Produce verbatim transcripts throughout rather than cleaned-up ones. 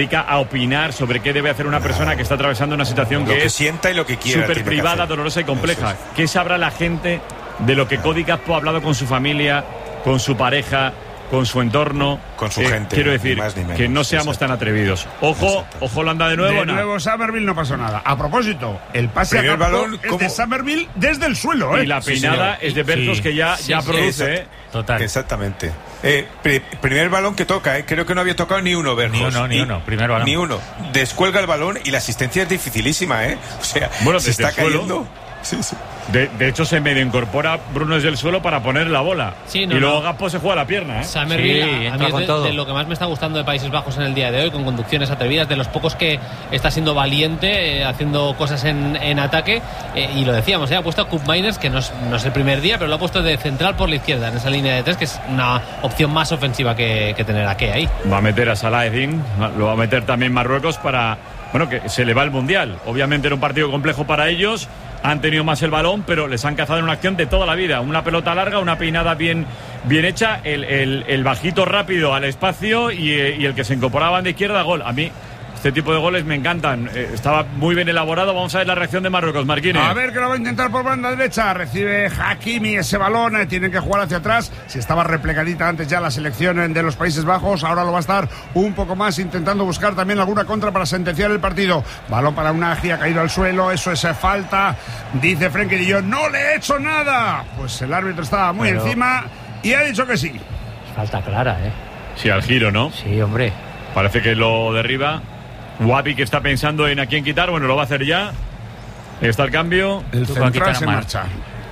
dedica a opinar sobre qué debe hacer una persona que está atravesando una situación lo que, que es sienta y lo que quiera, súper privada, dolorosa y compleja. ¿Qué sabrá la gente de lo que Cody Gakpo ha hablado con su familia, con su pareja, con su entorno, con su eh, gente? Quiero decir, ni más ni menos, que no seamos exacto. tan atrevidos. Ojo, ojo Holanda de nuevo. De ¿no? nuevo Somerville no pasó nada. A propósito, el pase Primer a campo balón, es ¿cómo? de Somerville desde el suelo, ¿eh? Y la peinada sí, es de Bertos, sí. que ya, Sí, ya sí. produce, ¿eh? Total. Exactamente. Eh, pri- primer balón que toca, ¿eh? Creo que no había tocado ni uno, Bertos. Ni uno, ni Y- uno, primer balón. Ni uno. Descuelga el balón y la asistencia es dificilísima, ¿eh? O sea, Bueno, se desde está el suelo. cayendo. Sí, sí. De, de hecho, se medio incorpora Bruno desde el suelo para poner la bola. Sí, no, y luego no. Gakpo se juega la pierna, ¿eh? Somerville, Sí, a- a, entra mí es con de, todo. de lo que más me está gustando de Países Bajos en el día de hoy, con conducciones atrevidas, de los pocos que está siendo valiente, eh, haciendo cosas en, en ataque, eh, y lo decíamos, eh, ha puesto a Koop Meiners, que no es, no es el primer día, pero lo ha puesto de central por la izquierda, en esa línea de tres, que es una opción más ofensiva que, que tener a Ake ahí. Va a meter a Salahedin, lo va a meter también Marruecos para... Bueno, que se le va el Mundial. Obviamente era un partido complejo para ellos, han tenido más el balón, pero les han cazado en una acción de toda la vida. Una pelota larga, una peinada bien, bien hecha, el, el, el bajito rápido al espacio y, y el que se incorporaba de izquierda, gol. A mí este tipo de goles me encantan. Eh, estaba muy bien elaborado. Vamos a ver la reacción de Marruecos, Marquines. A ver que lo va a intentar por banda derecha. Recibe Hakimi ese balón. eh, Tienen que jugar hacia atrás. Si estaba replegadita antes ya la selección de los Países Bajos, ahora lo va a estar un poco más, intentando buscar también alguna contra para sentenciar el partido. Balón para Unagi, ha caído al suelo. Eso es falta. Dice Frenkie de Jong, no le he hecho nada. Pues el árbitro estaba muy Pero... encima y ha dicho que sí. Falta clara, ¿eh? Sí, al giro, ¿no? Sí, hombre. Parece que lo derriba. Wabi, que está pensando en a quién quitar, bueno, lo va a hacer ya. Está el cambio. El Tú vas a central quitar se a Mar- marcha.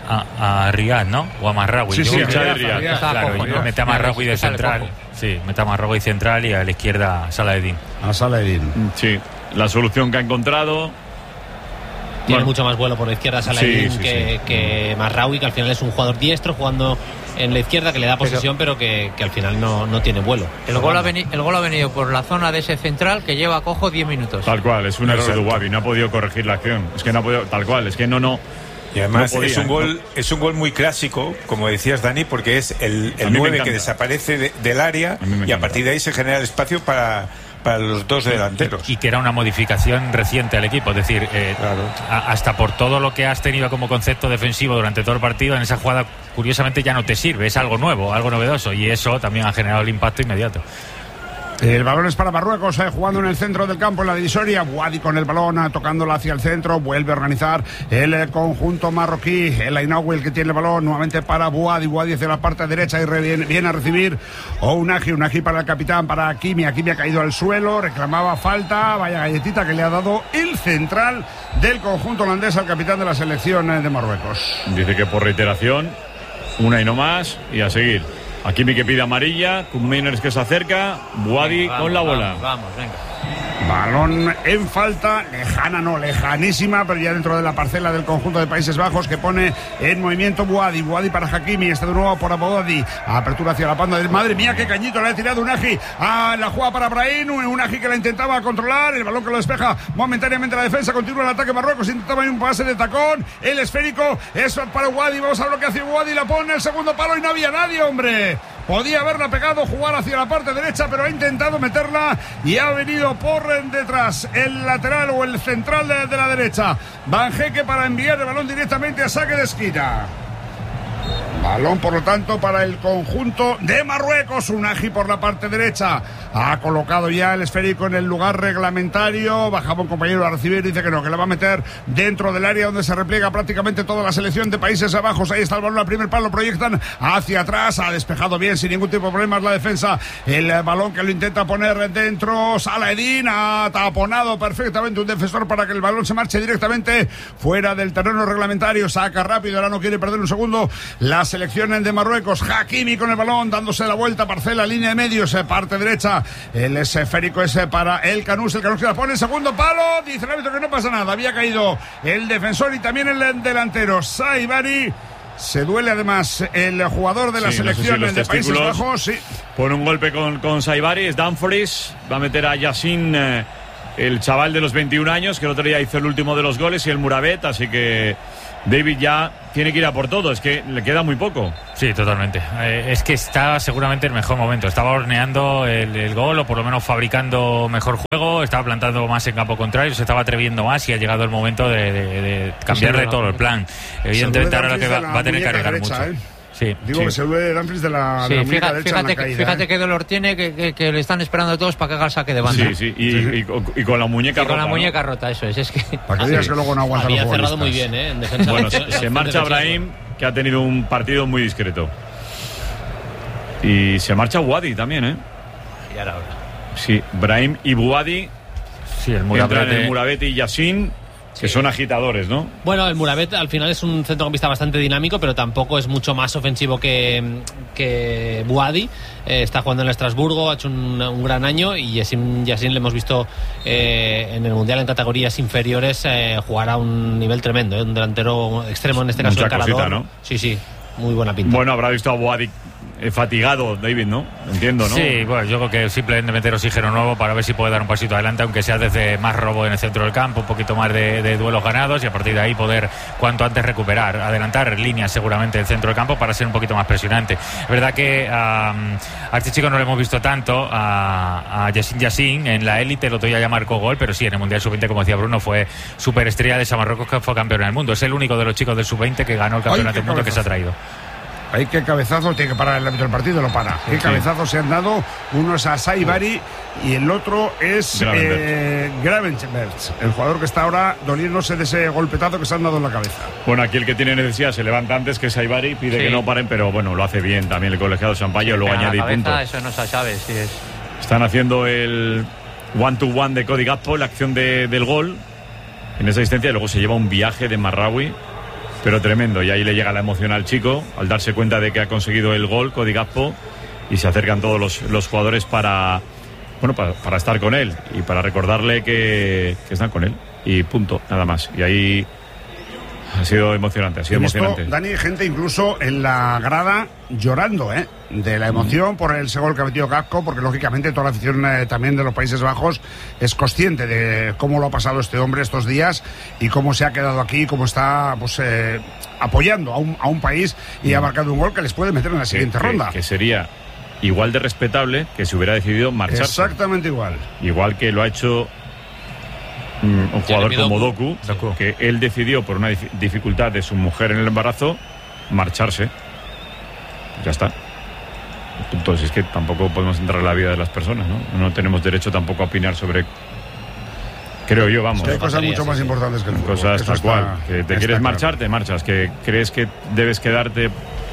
A, a Riyad, ¿no? O a Marraoui. Sí, Yo sí, creo que- Riyad, Riyad. Riyad. Claro, Cojo, y ya. mete a Marraoui de Que sale central. cojo. Sí, mete a Marraoui central y a la izquierda Salahedin. A Saladín. Sí, la solución que ha encontrado. Tiene Bueno. mucho más vuelo por la izquierda Salahedin Sí, sí, que, que Marraoui, que al final es un jugador diestro jugando en la izquierda, que le da posesión, pero, pero que, que al final no, no tiene vuelo. El gol, ha veni- el gol ha venido por la zona de ese central que lleva cojo diez minutos. Tal cual, es un error de Exacto. Wabi, no ha podido corregir la acción. Es que no ha podido, tal cual, es que no, no. Y además No podía, es un ¿eh? gol es un gol muy clásico, como decías, Dani, porque es el, A el mí me nueve encanta. que desaparece de- del área A mí me y a encanta. partir de ahí se genera el espacio para, para los dos delanteros. Y que era una modificación reciente al equipo. Es decir, eh, Claro. a- hasta por todo lo que has tenido como concepto defensivo durante todo el partido, en esa jugada curiosamente ya no te sirve. Es algo nuevo, algo novedoso. Y eso también ha generado el impacto inmediato. El balón es para Marruecos, eh, jugando en el centro del campo, en la divisoria. Wadi con el balón, eh, tocándola hacia el centro. Vuelve a organizar el eh, conjunto marroquí. El Ainaoui, el que tiene el balón, nuevamente para Wadi. Wadi hacia la parte derecha y re- viene, viene a recibir Unagi. Unagi para el capitán, para Hakimi. Hakimi ha caído al suelo, reclamaba falta. Vaya galletita que le ha dado el central del conjunto holandés al capitán de la selección eh, de Marruecos. Dice que por reiteración, una y no más, y a seguir. Hakimi que pide amarilla, Koopmeiners que se acerca, Wadi Vamos, con la bola. Vamos, vamos, venga. Balón en falta, lejana no, lejanísima, pero ya dentro de la parcela del conjunto de Países Bajos, que pone en movimiento Wadi. Wadi para Hakimi, está de nuevo por Abodadi. Apertura hacia la banda del... Madre mía, qué cañito le ha tirado Unagi. Ah, la juega para Brahim, Unagi que la intentaba controlar, el balón que lo despeja momentáneamente la defensa, continúa el ataque Marruecos, intentaba un pase de tacón, el esférico es para Wadi, vamos a ver lo que hace Wadi, la pone el segundo palo y no había nadie, hombre. Podía haberla pegado, jugar hacia la parte derecha, pero ha intentado meterla y ha venido por detrás el lateral o el central de, de la derecha. Banjeque para enviar el balón directamente a saque de esquina. Balón, por lo tanto, para el conjunto de Marruecos. Unagi por la parte derecha. Ha colocado ya el esférico en el lugar reglamentario. Bajaba un compañero a recibir. Dice que no, que la va a meter dentro del área donde se repliega prácticamente toda la selección de Países Bajos. Ahí está el balón al primer palo. Proyectan hacia atrás. Ha despejado bien, sin ningún tipo de problemas, la defensa. El balón que lo intenta poner dentro. Salahedin ha taponado perfectamente un defensor para que el balón se marche directamente fuera del terreno reglamentario. Saca rápido. Ahora no quiere perder un segundo. La selección de Marruecos. Hakimi con el balón, dándose la vuelta, parcela, línea de medios, parte derecha. El esférico ese para el Canús. El Canús que la pone, segundo palo. Dice el árbitro que no pasa nada. Había caído el defensor y también el delantero. Saibari. Se duele además el jugador de la Sí, no sé si selección los de Países testículos. Bajos. Sí. Pone un golpe con, con Saibari, es Dumfries, va a meter a Yassin eh, el chaval de los veintiún años, que el otro día hizo el último de los goles, y el Mouravet, así que David ya tiene que ir a por todo, es que le queda muy poco. Sí, totalmente. Eh, es que está seguramente en el mejor momento. Estaba horneando el, el gol, o por lo menos fabricando mejor juego, estaba plantando más en campo contrario, se estaba atreviendo más, y ha llegado el momento de, de, de cambiar de todo el plan. Evidentemente ahora lo que va, va a tener que arriesgar mucho. ¿eh? Sí, Digo sí. que se duele Dumfries de la, sí, de la muñeca fíjate, derecha fíjate, en la que, caída, fíjate ¿eh? qué dolor tiene, que, que, que le están esperando todos para que haga el saque de banda. Sí, sí, y, sí. Y, y, y, con la muñeca y con rota. la ¿no? muñeca rota, eso es. es que... Para que Ah, digas sí. que luego no aguanta los Había cerrado muy futbolistas. bien, ¿eh? En defensa. Bueno, se, se marcha Brahim, que ha tenido un partido muy discreto. Y se marcha Buadi también, ¿eh? Y ahora, ahora. Sí, Brahim y Buadi. Sí, el Entran Mouravet. el Mouravet y Yassin, que son agitadores, ¿no? Bueno, el Mouravet al final es un centrocampista bastante dinámico, pero tampoco es mucho más ofensivo que, que Buadi. Eh, está jugando en el Estrasburgo, ha hecho un, un gran año, y Yassin, Yassin le hemos visto eh, en el Mundial en categorías inferiores eh, jugar a un nivel tremendo, ¿eh? Un delantero extremo, en este caso Mucha el calador. cosita, ¿no? Sí, sí, muy buena pinta. Bueno, habrá visto a Buadi eh, fatigado, David, ¿no? Entiendo, ¿no? Sí, bueno, yo creo que simplemente meter oxígeno nuevo para ver si puede dar un pasito adelante, aunque sea desde más robo en el centro del campo, un poquito más de, de duelos ganados, y a partir de ahí poder cuanto antes recuperar, adelantar líneas seguramente del centro del campo para ser un poquito más presionante. Es verdad que a, a este chico no le hemos visto tanto, a, a Yassin Yassin en la élite, el otro día ya marcó gol, pero sí, en el Mundial sub veinte, como decía Bruno, fue superestrella de Marruecos, que fue campeón del mundo. Es el único de los chicos del sub veinte que ganó el campeonato del mundo que se ha traído. Hay que cabezazo, tiene que parar el árbitro del partido, lo para. Qué cabezazos se han dado. Uno es a Saibari y el otro es eh, Gravenberch, el jugador que está ahora doliéndose de ese golpetazo que se han dado en la cabeza. Bueno, aquí el que tiene necesidad se levanta antes, que es Saibari, pide Sí. que no paren, pero bueno, lo hace bien también el colegiado Sampaio, luego Pero a añade la y punto. cabeza, eso no se sabe, sí es. Están haciendo el one to one de Cody Gakpo, la acción de, del gol en esa distancia, y luego se lleva un viaje de Marraoui, pero tremendo, y ahí le llega la emoción al chico al darse cuenta de que ha conseguido el gol Cody Gakpo, y se acercan todos los, los jugadores para, bueno, para, para estar con él y para recordarle que, que están con él, y punto, nada más. Y ahí ha sido emocionante, ha sido He visto, emocionante. Dani, gente incluso en la grada llorando, ¿eh? De la emoción por ese gol que ha metido Gakpo, porque lógicamente toda la afición eh, también de los Países Bajos es consciente de cómo lo ha pasado este hombre estos días y cómo se ha quedado aquí, cómo está pues eh, apoyando a un, a un país, y ha marcado un gol que les puede meter en la siguiente que, ronda. Que, que sería igual de respetable que si hubiera decidido marcharse. Exactamente igual. Igual que lo ha hecho mm, un jugador Jeremy como Doku. Doku, que él decidió por una dif- dificultad de su mujer en el embarazo marcharse. Ya está. Entonces es que tampoco podemos entrar en la vida de las personas, ¿no? No tenemos derecho tampoco a opinar sobre... Creo yo, vamos. Es que hay cosas pasaría, mucho sí, más sí. importantes que el fútbol. Cosas Eso tal está- cual. Que te está quieres claro. marchar, te marchas. Que crees que debes quedarte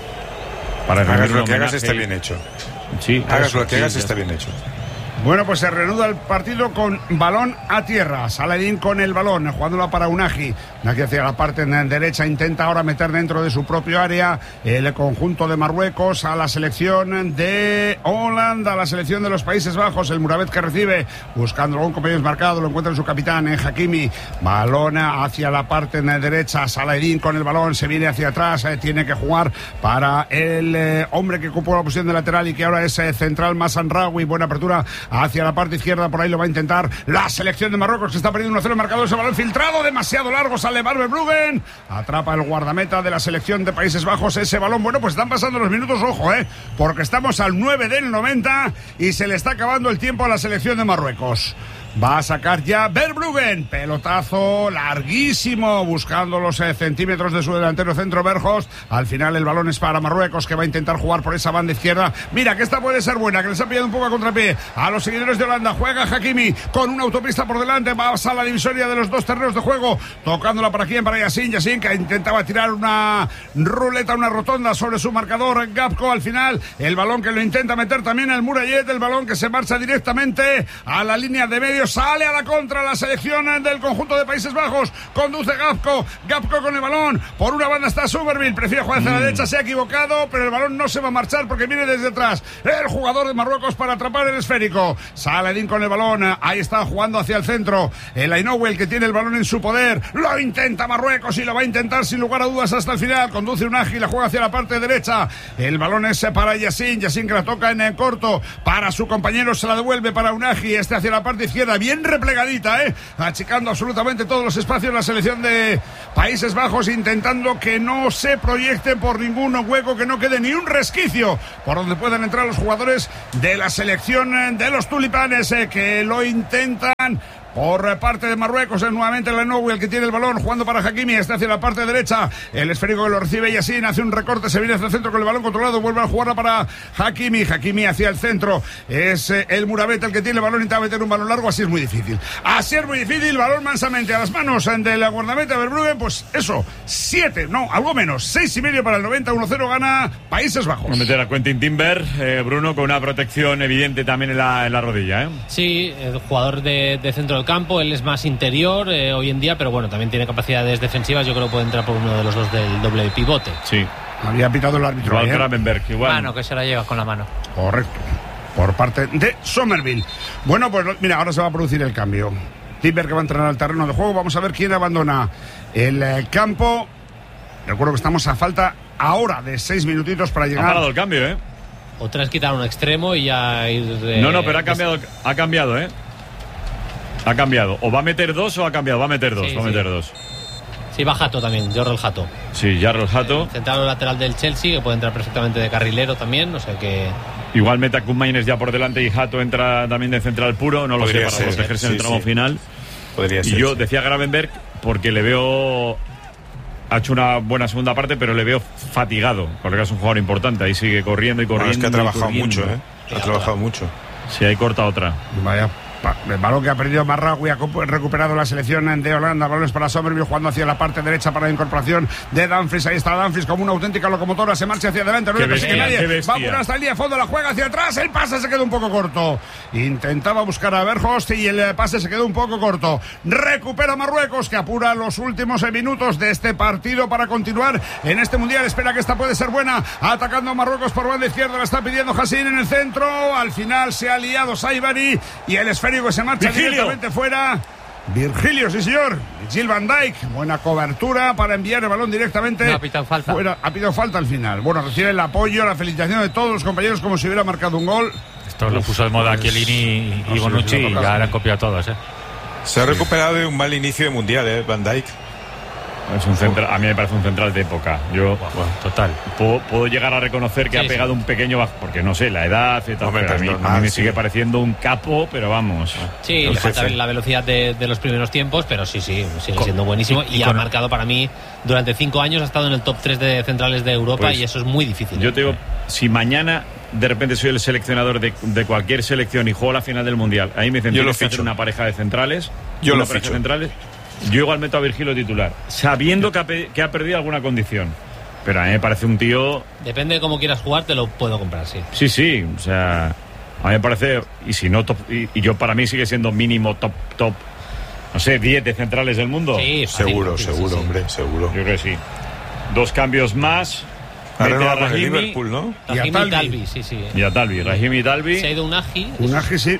para Hagas rendir un lo que hagas, homenaje. está bien hecho. Sí, Hagas eso, lo que sí, hagas, ya está bien hecho. Bueno, pues se reanuda el partido con balón a tierra. Saladín con el balón, jugándola para Unagi. Unagi hacia la parte derecha, intenta ahora meter dentro de su propio área el conjunto de Marruecos a la selección de Holanda, a la selección de los Países Bajos. El Mouravet que recibe, buscando un compañero desmarcado, lo encuentra en su capitán, en Hakimi. Balón hacia la parte derecha, Saladín con el balón, se viene hacia atrás, eh, tiene que jugar para el eh, hombre que ocupó la posición de lateral y que ahora es eh, central, Mazanraoui. Buena apertura hacia la parte izquierda, por ahí lo va a intentar la selección de Marruecos, que está perdiendo uno cero el marcador. Ese balón filtrado, demasiado largo, sale Verbruggen, atrapa el guardameta de la selección de Países Bajos ese balón. Bueno, pues están pasando los minutos, ojo, eh, porque estamos al nueve del noventa y se le está acabando el tiempo a la selección de Marruecos. Va a sacar ya Verbruggen, pelotazo larguísimo, buscando los eh, centímetros de su delantero centro Berjos. Al final el balón es para Marruecos, que va a intentar jugar por esa banda izquierda. Mira que esta puede ser buena, que les ha pillado un poco a contrapié a los seguidores de Holanda. Juega Hakimi con una autopista por delante, va a la divisoria de los dos terrenos de juego, tocándola para quién, para Yassin, Yassin que intentaba tirar una ruleta, una rotonda sobre su marcador. Gakpo al final, el balón que lo intenta meter también el Mouravet, el balón que se marcha directamente a la línea de medio. Sale a la contra la selección del conjunto de Países Bajos. Conduce Gakpo. Gakpo con el balón. Por una banda está Somerville. Prefiere jugar hacia mm. la derecha. Se ha equivocado, pero el balón no se va a marchar porque viene desde atrás el jugador de Marruecos para atrapar el esférico. Saladín con el balón. Ahí está jugando hacia el centro. El Ainouel, que tiene el balón en su poder. Lo intenta Marruecos y lo va a intentar sin lugar a dudas hasta el final. Conduce un ágil. La juega hacia la parte derecha. El balón es para Yassin. Yassin que la toca en el corto para su compañero. Se la devuelve para Unagi. Este hacia la parte izquierda. queda bien replegadita, ¿eh? Achicando absolutamente todos los espacios la selección de Países Bajos, intentando que no se proyecte por ningún hueco, que no quede ni un resquicio por donde puedan entrar los jugadores de la selección de los tulipanes, eh, que lo intentan. Por parte de Marruecos es nuevamente Lenoui el que tiene el balón, jugando para Hakimi, está hacia la parte derecha, el esférico que lo recibe y así hace un recorte, se viene hacia el centro con el balón controlado, vuelve a jugarla para Hakimi, Hakimi hacia el centro, es eh, el Mourabet el que tiene el balón, intenta meter un balón largo, así es muy difícil, así es muy difícil, balón mansamente a las manos de la guardameta Verbruggen, pues eso, siete, no, algo menos, seis y medio para el noventa, uno cero gana Países Bajos. Vamos a meter a Quentin Timber, eh, Bruno, con una protección evidente también en la, en la rodilla, ¿eh? Sí, el jugador de, de centro del campo, él es más interior eh, hoy en día, pero bueno, también tiene capacidades defensivas, yo creo que puede entrar por uno de los dos del doble pivote. Sí. Había pitado el árbitro. Igual Gravenberg, igual. Mano, que se la lleva con la mano. Correcto. Por parte de Somerville. Bueno, pues mira, ahora se va a producir el cambio. Timber que va a entrar al terreno de juego. Vamos a ver quién abandona el eh, campo. Recuerdo que estamos a falta ahora de seis minutitos para llegar. Ha parado el cambio, ¿eh? Otra es quitar un extremo y ya ir... Eh, no, no, pero ha cambiado, ha cambiado, ¿eh? Ha cambiado. O va a meter dos o ha cambiado. Va a meter dos, sí, va a sí. meter dos. Sí, va Hato también, Jorrel Hato. Sí, Jarrell Hato. Central o lateral del Chelsea, que puede entrar perfectamente de carrilero también, o sea que... Igual meta Koop Mainers ya por delante y Hato entra también de central puro, no lo Podría sé, para ser, protegerse sí, en el tramo sí. final. Podría Y ser. yo sí. decía Gravenberg porque le veo... Ha hecho una buena segunda parte, pero le veo fatigado, porque es un jugador importante. Ahí sigue corriendo y corriendo. Bueno, es que ha y trabajado corriendo. mucho, ¿eh? Ha trabajado mucho. Sí, ahí corta otra. Vaya. El balón que ha perdido Marragui, ha recuperado la selección de Holanda. Balones para Somerville, jugando hacia la parte derecha para la incorporación de Dumfries. Ahí está Dumfries como una auténtica locomotora. Se marcha hacia adelante, no Qué le persigue bestia, nadie. qué bestia. Va a apurar hasta el día de fondo, la juega hacia atrás. El pase se quedó un poco corto. Intentaba buscar a Berghost y el pase se quedó un poco corto. Recupera Marruecos, que apura los últimos minutos de este partido para continuar en este mundial. Espera que esta puede ser buena. Atacando a Marruecos por banda izquierda, la está pidiendo Hassin en el centro. Al final se ha liado Saibari y el esférico se marcha Virgilio. directamente fuera. Virgilio, sí señor. Gil Van Dijk, buena cobertura para enviar el balón directamente. No, ha pitado falta. Fuera. Ha pitado falta al final. Bueno, recibe el apoyo, la felicitación de todos los compañeros como si hubiera marcado un gol. Esto lo puso de moda pues, Chiellini y, no y sé, Bonucci si lo y tocas, ya ¿eh? le han copiado todos, ¿eh? Se ha recuperado de un mal inicio de mundial, ¿eh? Van Dijk. Es un central, a mí me parece un central de época. Yo Bueno, total. puedo, puedo llegar a reconocer que Sí, ha pegado sí. un pequeño bajo, porque no sé, la edad y tal, Hombre, pero a pues mí, normal, a mí me sí. sigue pareciendo un capo, pero vamos. Sí, El le falta jefe. la velocidad de, de los primeros tiempos, pero sí, sí, sigue siendo buenísimo. Y, y ha con- marcado para mí, durante cinco años ha estado en el top tres de centrales de Europa Pues, y eso es muy difícil. Yo te digo, si mañana de repente soy el seleccionador de, de cualquier selección y juego la final del Mundial, ahí me dicen, Yo lo tienes que hacer ficho. una pareja de centrales, Yo una lo pareja ficho. de centrales, yo igual meto a Virgilio titular, sabiendo que ha, pe- que ha perdido alguna condición. Pero a mí me parece un tío... Depende de cómo quieras jugar, te lo puedo comprar, sí. Sí, sí, o sea, a mí me parece, y si no, top, y, y yo para mí sigue siendo mínimo top, top, no sé, diez de centrales del mundo. Sí, fácil, Seguro, fácil, seguro, sí, sí. hombre, seguro. Yo creo que sí. Dos cambios más. Ha mete a renovado con el Rahimi Liverpool, ¿no? Y a Rahimi Talbi. Talbi, sí, sí. y a Talbi. Rahimi y Talbi. Se ha ido un Agi. Un aji, sí.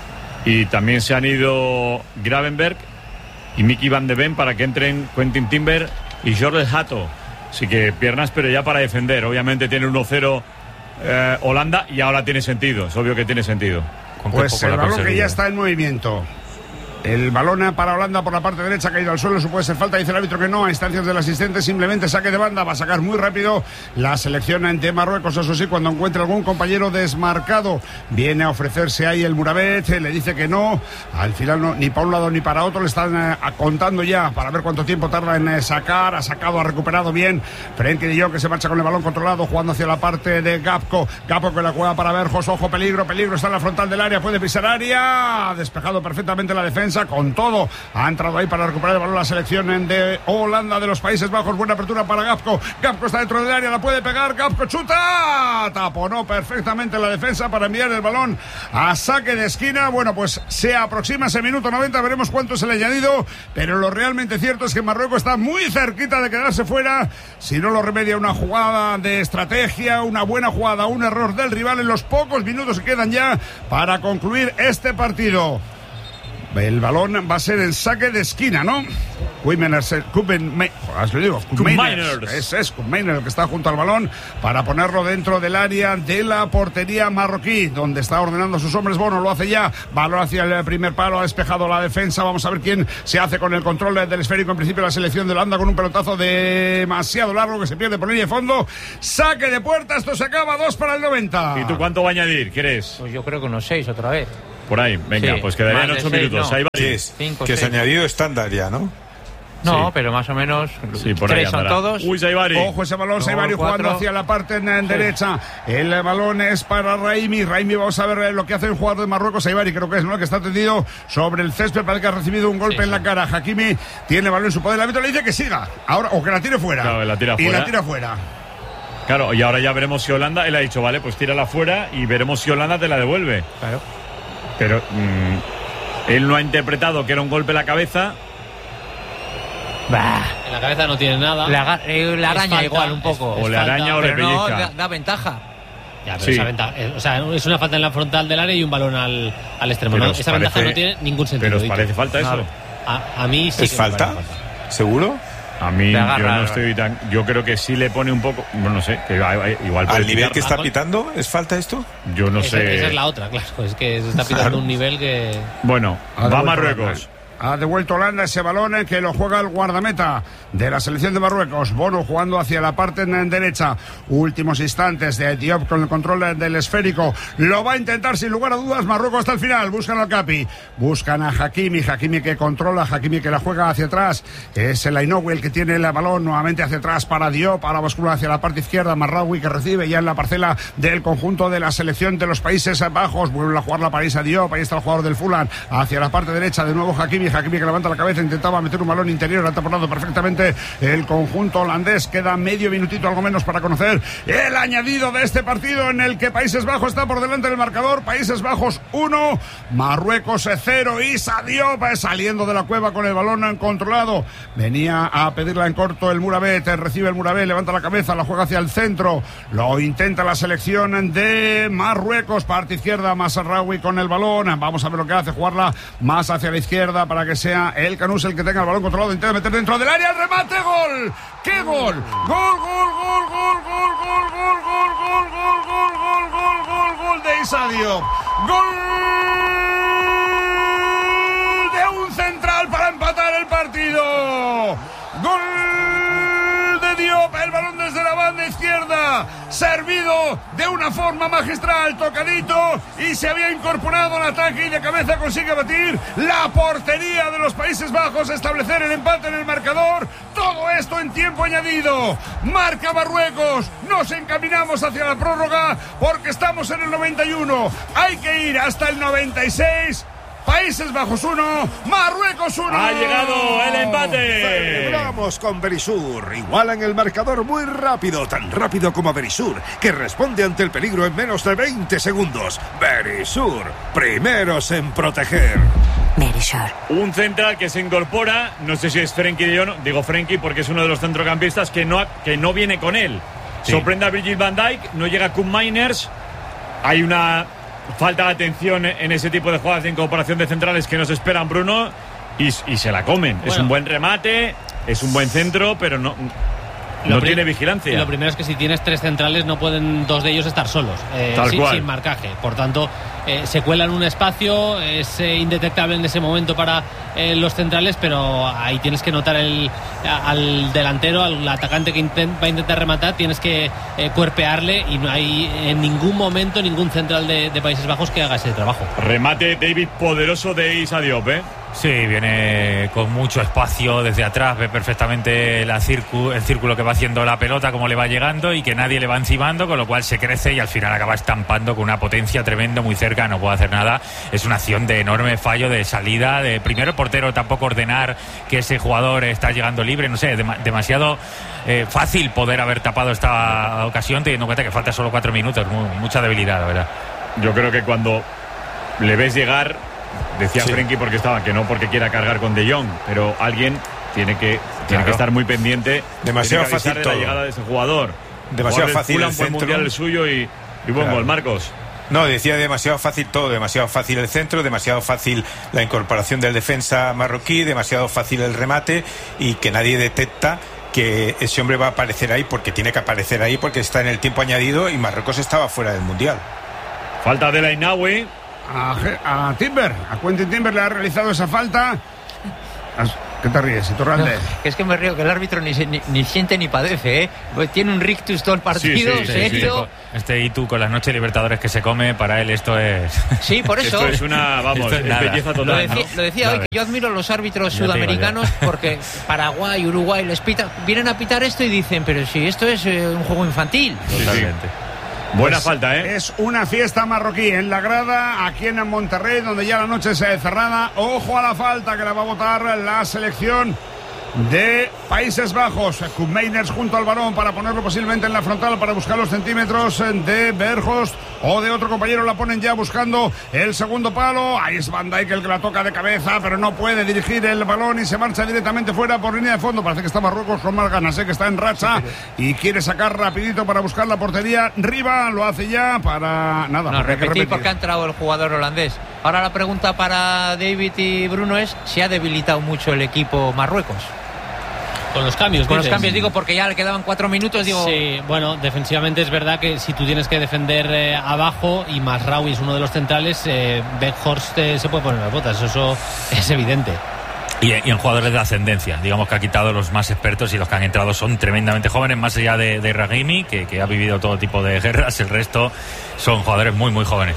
Y también se han ido Gravenberg y Mickey Van de Ven para que entren Quentin Timber y Jorrel Hato. Así que piernas, pero ya para defender. Obviamente tiene uno cero eh, Holanda y ahora tiene sentido. Es obvio que tiene sentido. Con qué Pues poco el lo ha balón que conseguido. ya está en movimiento. El balón para Holanda por la parte derecha, ha caído al suelo, eso puede ser falta, dice el árbitro que no, a instancias del asistente, simplemente saque de banda, va a sacar muy rápido la selección de Marruecos, eso sí, cuando encuentra algún compañero desmarcado, viene a ofrecerse ahí el Mourabet, le dice que no, al final no, ni para un lado ni para otro, le están eh, contando ya para ver cuánto tiempo tarda en eh, sacar, ha sacado, ha recuperado bien, Frenkie de Jong que se marcha con el balón controlado, jugando hacia la parte de Gapco, Gapco que la juega para Berjos, ojo, peligro, peligro, está en la frontal del área, puede pisar área, ha despejado perfectamente la defensa, con todo, ha entrado ahí para recuperar el balón la selección de Holanda de los Países Bajos, buena apertura para Gapco, Gapco está dentro del área, la puede pegar, Gapco chuta, taponó perfectamente la defensa para enviar el balón a saque de esquina, bueno pues se aproxima ese minuto noventa, veremos cuánto es el añadido, pero lo realmente cierto es que Marruecos está muy cerquita de quedarse fuera, si no lo remedia una jugada de estrategia, una buena jugada, un error del rival en los pocos minutos que quedan ya para concluir este partido. El balón va a ser en saque de esquina, ¿no? Koopmeiners, Koopmeiners, lo digo, Koopmeiners, es, es Koopmeiners el que está junto al balón para ponerlo dentro del área de la portería marroquí, donde está ordenando a sus hombres. Bono lo hace ya, balón hacia el primer palo, ha despejado la defensa. Vamos a ver quién se hace con el control del esférico. En principio la selección de Holanda con un pelotazo demasiado largo que se pierde por línea de fondo. Saque de puerta, esto se acaba, dos para el noventa. ¿Y tú cuánto va a añadir, crees? Pues yo creo que unos seis otra vez. Por ahí, venga, Sí, pues quedarían más de ocho seis, minutos. no. Ahí va. Sí, es, Cinco, que es seis. añadido estándar ya, ¿no? No, Sí. pero más o menos Sí, por ahí tres son andará. todos. Uy, Saibari. Ojo ese balón, No, Saibari jugando cuatro. hacia la parte en, en derecha. El balón es para Raimi. Raimi, vamos a ver lo que hace el jugador de Marruecos, Saibari, creo que es, ¿no? Que está tendido sobre el césped, parece que ha recibido un golpe Sí, en la sí. cara. Hakimi tiene el balón en su poder. El árbitro le dice que siga, ahora, o que la tire fuera. Claro, la tira y fuera. la tira fuera. Claro, y ahora ya veremos si Holanda, él ha dicho, vale, pues tírala fuera y veremos si Holanda te la devuelve. Claro. Pero mmm, él no ha interpretado que era un golpe en la cabeza. Bah. En la cabeza no tiene nada. La, aga- eh, la Es araña falta, igual un es- poco. O le falta, araña o le pero no, pellizca. da, da ventaja. Ya, pero Sí. esa ventaja, eh, o sea, es una falta en la frontal del área y un balón al, al extremo. Pero ¿no? os Esa parece- ventaja no tiene ningún sentido. Pero os dicho. parece falta eso. A, a mí sí ¿Es que me falta? parece falta. ¿Seguro? A mí Le yo agarra, no estoy tan. Yo creo que sí le pone un poco. Bueno, no sé, que va- va- igual puede ¿Al nivel pitar. que está Ah, pitando es falta esto? Yo no esa, sé. esa es la otra, claro. Es que se está pitando un nivel que. Bueno, Ha va devuelto Marruecos. Holanda. Ha devuelto Holanda ese balón eh, que lo juega el guardameta de la selección de Marruecos. Bono jugando hacia la parte en derecha. Últimos instantes de Diop con el control del esférico. Lo va a intentar sin lugar a dudas Marruecos hasta el final. Buscan al Capi. Buscan a Hakimi. Hakimi que controla. Hakimi que la juega hacia atrás. Es el Ainoui el que tiene el balón nuevamente hacia atrás para Diop. Para bascula hacia la parte izquierda. Marraoui que recibe ya en la parcela del conjunto de la selección de los Países Bajos. Vuelve a jugar la París a Diop. Ahí está el jugador del Fulham. Hacia la parte derecha de nuevo Hakimi. Hakimi que levanta la cabeza, intentaba meter un balón interior, ha taponado perfectamente el conjunto holandés. Queda medio minutito, algo menos, para conocer el añadido de este partido en el que Países Bajos está por delante del marcador. Países Bajos uno, Marruecos cero. Issa Diop saliendo de la cueva con el balón controlado. Venía a pedirla en corto el Murabet, recibe el Murabet, levanta la cabeza, la juega hacia el centro. Lo intenta la selección de Marruecos, parte izquierda, Masraoui con el balón. Vamos a ver lo que hace, jugarla más hacia la izquierda para que sea el Canús el que tenga el balón controlado, intenta meter dentro del área, el remate, gol. ¡Qué gol! Gol, gol, gol, gol, gol, gol, gol, gol, gol, gol, gol, gol, gol, gol, gol de Issa Diop. Gol de un central para empatar el partido. Gol de Diop, el balón desde la banda izquierda, servido de una forma magistral, tocadito, y se había incorporado al ataque y de cabeza consigue batir la portería de los Países Bajos, establecer el empate en el marcador. Todo esto en tiempo añadido. Marca Marruecos, nos encaminamos hacia la prórroga porque estamos en el noventa y uno. Hay que ir hasta el noventa y seis. Países Bajos uno, Marruecos uno. Ha llegado el empate. Celebramos con Verisur. Igualan el marcador muy rápido, tan rápido como Verisur, que responde ante el peligro en menos de veinte segundos. Verisur, primeros en proteger. Verisur. Un central que se incorpora, no sé si es Frenkie de Jong, digo Frenkie porque es uno de los centrocampistas que no, que no viene con él. Sí. Sorprende a Virgil van Dijk, no llega Koopmeiners. Hay una falta de atención en ese tipo de jugadas de incorporación de centrales que nos esperan, Bruno, y, y se la comen. Bueno. Es un buen remate, es un buen centro, pero no, Lo no pri- tiene vigilancia. Lo primero es que si tienes tres centrales no pueden dos de ellos estar solos, eh, Tal sin, cual. sin marcaje. Por tanto, eh, se cuela en un espacio, es eh, indetectable en ese momento para eh, los centrales, pero ahí tienes que notar el, a- al delantero, al atacante que intent- va a intentar rematar, tienes que eh, cuerpearle, y no hay en ningún momento ningún central de, de Países Bajos que haga ese trabajo. Remate, David, poderoso de Issa Diop, ¿eh? Sí, viene con mucho espacio desde atrás, ve perfectamente la circu- el círculo que va haciendo la pelota, cómo le va llegando y que nadie le va encimando, con lo cual se crece y al final acaba estampando con una potencia tremenda, muy cerca, no puede hacer nada. Es una acción de enorme fallo de salida, de primero el portero tampoco ordenar que ese jugador está llegando libre, no sé, dem- demasiado eh, fácil poder haber tapado esta ocasión, teniendo en cuenta que falta solo cuatro minutos, muy- mucha debilidad, la verdad. Yo creo que cuando le ves llegar, decía Sí. Frenkie porque estaba, que no porque quiera cargar con De Jong, pero alguien tiene que, tiene Claro. que estar muy pendiente. Demasiado tiene que avisar fácil de la todo. llegada de ese jugador. Demasiado Jugador del fácil Fulham, el fue centro. mundial el suyo y, y buen Claro. gol, Marcos. No, decía demasiado fácil todo, demasiado fácil el centro, demasiado fácil la incorporación del defensa marroquí, demasiado fácil el remate y que nadie detecta que ese hombre va a aparecer ahí porque tiene que aparecer ahí porque está en el tiempo añadido y Marruecos estaba fuera del Mundial. Falta de la Inawi. A, a Timber, a Quentin Timber le ha realizado esa falta. ¿Qué te ríes, Iturralde? No, que es que me río que el árbitro ni, ni, ni siente ni padece, ¿eh? Tiene un rictus todo el partido, sí, sí, serio. Sí, sí. Este Itu con las noches Libertadores que se come, para él esto es... Sí, por eso. Esto es una, vamos, es belleza total. Lo decía, ¿no? lo decía hoy, que yo admiro a los árbitros ya sudamericanos porque Paraguay, Uruguay les pita, vienen a pitar esto y dicen, pero si esto es eh, un juego infantil. Totalmente. Sí, sí. Buena Pues falta, ¿eh? Es una fiesta marroquí en la grada, aquí en Monterrey, donde ya la noche se ha cerrada. Ojo a la falta que la va a votar la selección de Países Bajos. Koopmeiners junto al balón para ponerlo posiblemente en la frontal para buscar los centímetros de Berghorst o de otro compañero. La ponen ya buscando el segundo palo. Ahí es Van Dijk el que la toca de cabeza, pero no puede dirigir el balón y se marcha directamente fuera por línea de fondo. Parece que está Marruecos con más ganas, ¿eh? Que está en racha y quiere sacar rapidito para buscar la portería. Riva lo hace ya para nada. No, repetir porque ha entrado el jugador holandés. Ahora la pregunta para David y Bruno es si ha debilitado mucho el equipo Marruecos. Con los cambios, Con dices. los cambios, digo, porque ya le quedaban cuatro minutos, digo... Sí, bueno, defensivamente es verdad que si tú tienes que defender eh, abajo y Masraoui es uno de los centrales, eh, Berghorst eh, se puede poner las botas, eso es evidente. Y, y en jugadores de ascendencia, digamos que ha quitado los más expertos y los que han entrado son tremendamente jóvenes, más allá de, de Rahimi, que, que ha vivido todo tipo de guerras, el resto son jugadores muy, muy jóvenes.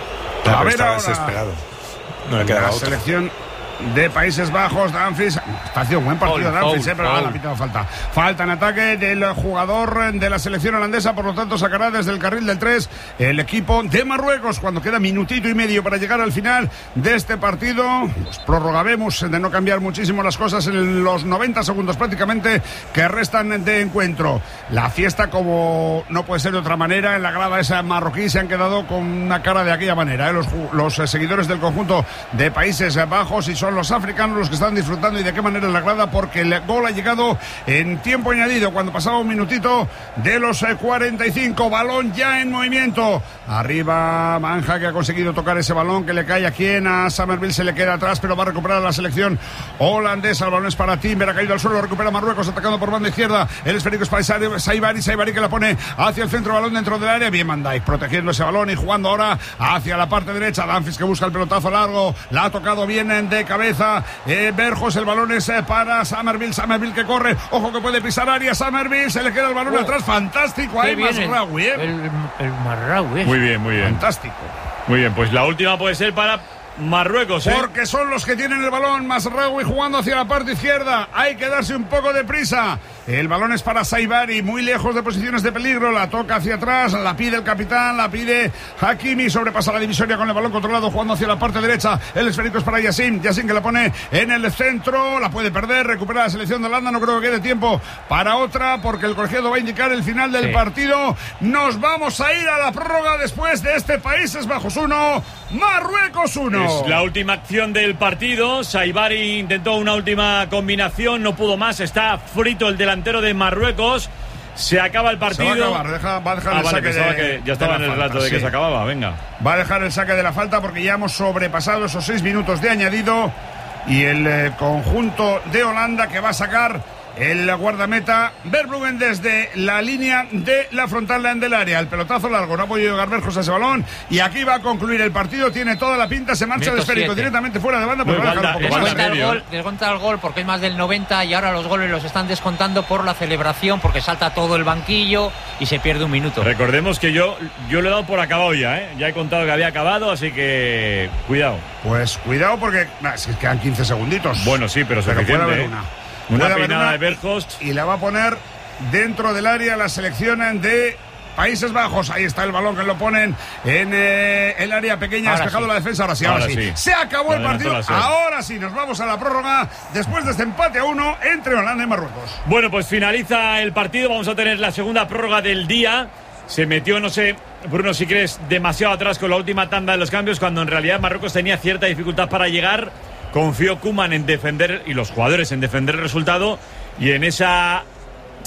A Claro, ver estaba ahora desesperado. No le quedaba la otro. selección de Países Bajos, Dumfries. Está haciendo un buen partido Foul, Dumfries, foul, eh, pero foul. le ha pitado falta. Falta en ataque del jugador de la selección holandesa, por lo tanto sacará desde el carril del tres el equipo de Marruecos cuando queda minutito y medio para llegar al final de este partido. Pues prorrogabemos de no cambiar muchísimo las cosas en los noventa segundos prácticamente que restan de encuentro. La fiesta, como no puede ser de otra manera, en la grada esa marroquí se han quedado con una cara de aquella manera, ¿eh? los, los eh, seguidores del conjunto de Países Bajos, y son los africanos los que están disfrutando. Y de qué manera en la grada, porque el gol ha llegado en tiempo añadido cuando pasaba un minutito de los eh, cuarenta y cinco. Balón ya en movimiento, arriba Manja, que ha conseguido tocar ese balón que le cae a quien, a Summerville, se le queda atrás, pero va a recuperar la selección holandesa. El balón es para Timber, ha caído al suelo, recupera Marruecos atacando por banda izquierda, el esférico es para Saibari, Saibari que la pone hacia el centro, balón dentro del área, bien Van Dijk protegiendo ese balón y jugando ahora hacia la parte derecha. Dumfries que busca el pelotazo largo, la ha tocado bien de cabeza eh, Berghorst, el balón es eh, para Summerville, Summerville que corre, ojo que puede pisar área, Summerville, se le queda el balón oh. atrás, fantástico ahí Masraoui, eh. el, el Masraoui, Muy bien, muy bien. Fantástico. Muy bien, pues la última puede ser para Marruecos, ¿eh? Porque son los que tienen el balón. Masraoui jugando hacia la parte izquierda. Hay que darse un poco de prisa. El balón es para Saibari, muy lejos de posiciones de peligro. La toca hacia atrás, la pide el capitán, la pide Hakimi. Sobrepasa la divisoria con el balón controlado, jugando hacia la parte derecha. El esférico es para Yassin. Yassin que la pone en el centro. La puede perder, recupera la selección de Holanda. No creo que quede tiempo para otra, porque el colegiado va a indicar el final del sí. partido. Nos vamos a ir a la prórroga después de este Países Bajos uno, Marruecos uno. Es la última acción del partido. Saibari intentó una última combinación, no pudo más. Está frito el delantero de Marruecos. Se acaba el partido. Se va a acabar, deja, va a dejar ah, el vale, saque de, que ya estaba de en el falta, relato de que sí. se acababa, venga. Va a dejar el saque de la falta porque ya hemos sobrepasado esos seis minutos de añadido. Y el eh, conjunto de Holanda que va a sacar el guardameta Verbruggen desde la línea de la frontal del área. El pelotazo largo, no ha podido llegar Berghorst a ese balón. Y aquí va a concluir el partido. Tiene toda la pinta, se marcha el esférico directamente fuera de banda. Pero va a dejar un poco más. Descuenta el gol, descuenta el gol porque es más del noventa y ahora los goles los están descontando por la celebración, porque salta todo el banquillo y se pierde un minuto. Recordemos que yo, yo le he dado por acabado ya, ¿eh? Ya he contado que había acabado, así que cuidado. Pues cuidado porque nah, si quedan quince segunditos. Bueno, sí, pero, pero suficiente. Puede haber una. Una peinada de Berghorst. Y la va a poner dentro del área la selección de Países Bajos. Ahí está el balón que lo ponen en eh, el área pequeña. Ahora Despejado sí. la defensa. Ahora sí, ahora, ahora sí. sí. Se acabó el partido. La ahora sí, nos vamos a la prórroga después de este empate a uno entre Holanda y Marruecos. Bueno, pues finaliza el partido. Vamos a tener la segunda prórroga del día. Se metió, no sé, Bruno, si crees, demasiado atrás con la última tanda de los cambios, cuando en realidad Marruecos tenía cierta dificultad para llegar. Confió Koeman en defender, y los jugadores en defender el resultado, y en esa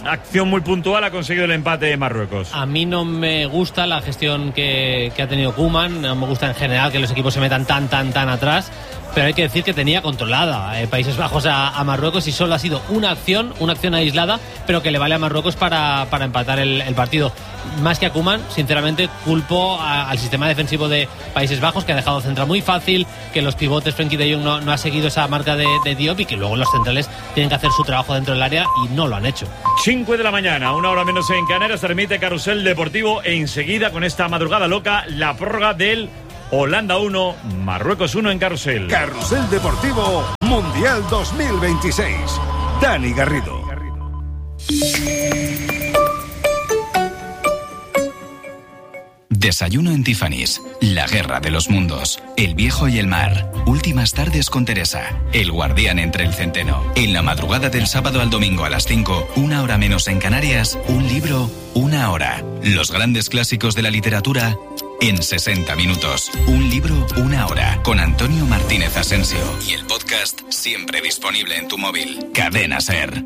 acción muy puntual ha conseguido el empate de Marruecos. A mí no me gusta la gestión que, que ha tenido Koeman, no me gusta en general que los equipos se metan tan, tan, tan atrás, pero hay que decir que tenía controlada eh, Países Bajos a, a Marruecos y solo ha sido una acción, una acción aislada, pero que le vale a Marruecos para, para empatar el, el partido. Más que a Koeman, sinceramente, culpo a, al sistema defensivo de Países Bajos, que ha dejado centrar muy fácil, que los pivotes Frenkie de Jong no, no ha seguido esa marca de, de Diop y que luego los centrales tienen que hacer su trabajo dentro del área y no lo han hecho. cinco de la mañana, una hora menos en Canarias, termite Carrusel Deportivo e enseguida con esta madrugada loca, la prórroga del Holanda uno, Marruecos uno en Carrusel. Carrusel Deportivo Mundial dos mil veintiséis. Dani Garrido. Desayuno en Tiffany's, la guerra de los mundos, el viejo y el mar, últimas tardes con Teresa, el guardián entre el centeno. En la madrugada del sábado al domingo a las cinco, una hora menos en Canarias, un libro, una hora. Los grandes clásicos de la literatura en sesenta minutos. Un libro, una hora. Con Antonio Martínez Asensio. Y el podcast siempre disponible en tu móvil. Cadena SER.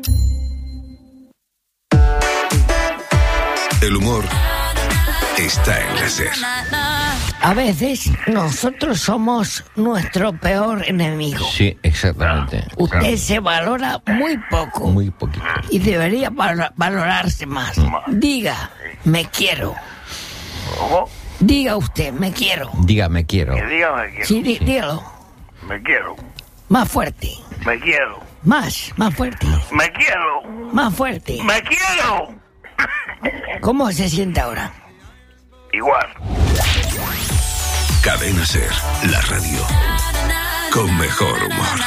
El humor está en la SER. A veces nosotros somos nuestro peor enemigo. Sí, exactamente. Usted claro. se valora muy poco. Muy poquito. Y debería val- valorarse más. Diga, me quiero. Diga usted, me quiero. Diga, me quiero. Que diga me quiero. Sí, dí- dígalo. Me quiero. Más fuerte. Me quiero. Más, más fuerte. Me quiero. Más fuerte. Me quiero. ¿Cómo se siente ahora? Igual. Cadena SER, la radio con mejor humor.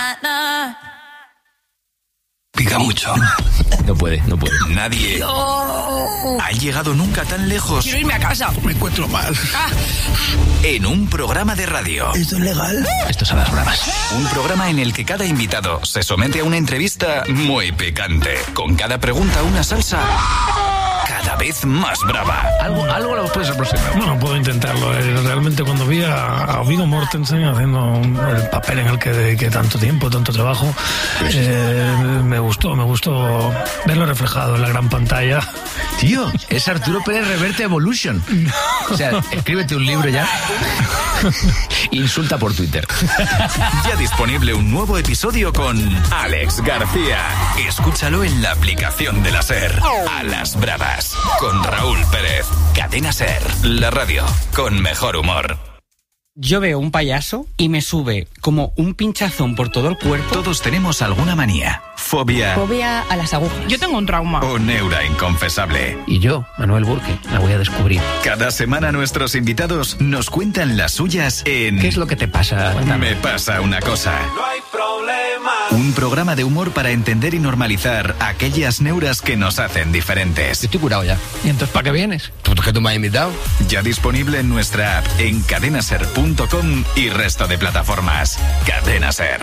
Pica mucho. No puede, no puede. Nadie ha llegado nunca tan lejos. Quiero irme a casa. Me encuentro mal. En un programa de radio. ¿Esto es legal? Estos son las bravas. Un programa en el que cada invitado se somete a una entrevista muy picante. Con cada pregunta una salsa cada vez más brava. Algo, algo lo puedes aproximar. Bueno, puedo intentarlo. Realmente cuando vi a, a Viggo Mortensen haciendo un, el papel en el que dediqué tanto tiempo, tanto trabajo, eh, me gustó, me gustó verlo reflejado en la gran pantalla. Tío, es Arturo Pérez Reverte Evolution. O sea, escríbete un libro ya. Insulta por Twitter. Ya disponible un nuevo episodio con Alex García. Escúchalo en la aplicación de la SER. A las bravas. Con Raúl Pérez. Cadena SER. La radio con mejor humor. Yo veo un payaso y me sube como un pinchazón por todo el cuerpo. Todos tenemos alguna manía, fobia Fobia a las agujas. Yo tengo un trauma. o neura inconfesable. Y yo, Manuel Burke, la voy a descubrir. Cada semana nuestros invitados nos cuentan las suyas en ¿Qué es lo que te pasa? Me pasa una cosa. No hay problema. Un programa de humor para entender y normalizar aquellas neuras que nos hacen diferentes. Yo estoy curado ya. ¿Y entonces para qué vienes? ¿Tú que tú me has invitado? Ya disponible en nuestra app en cadenaser punto com y resto de plataformas. Cadena SER.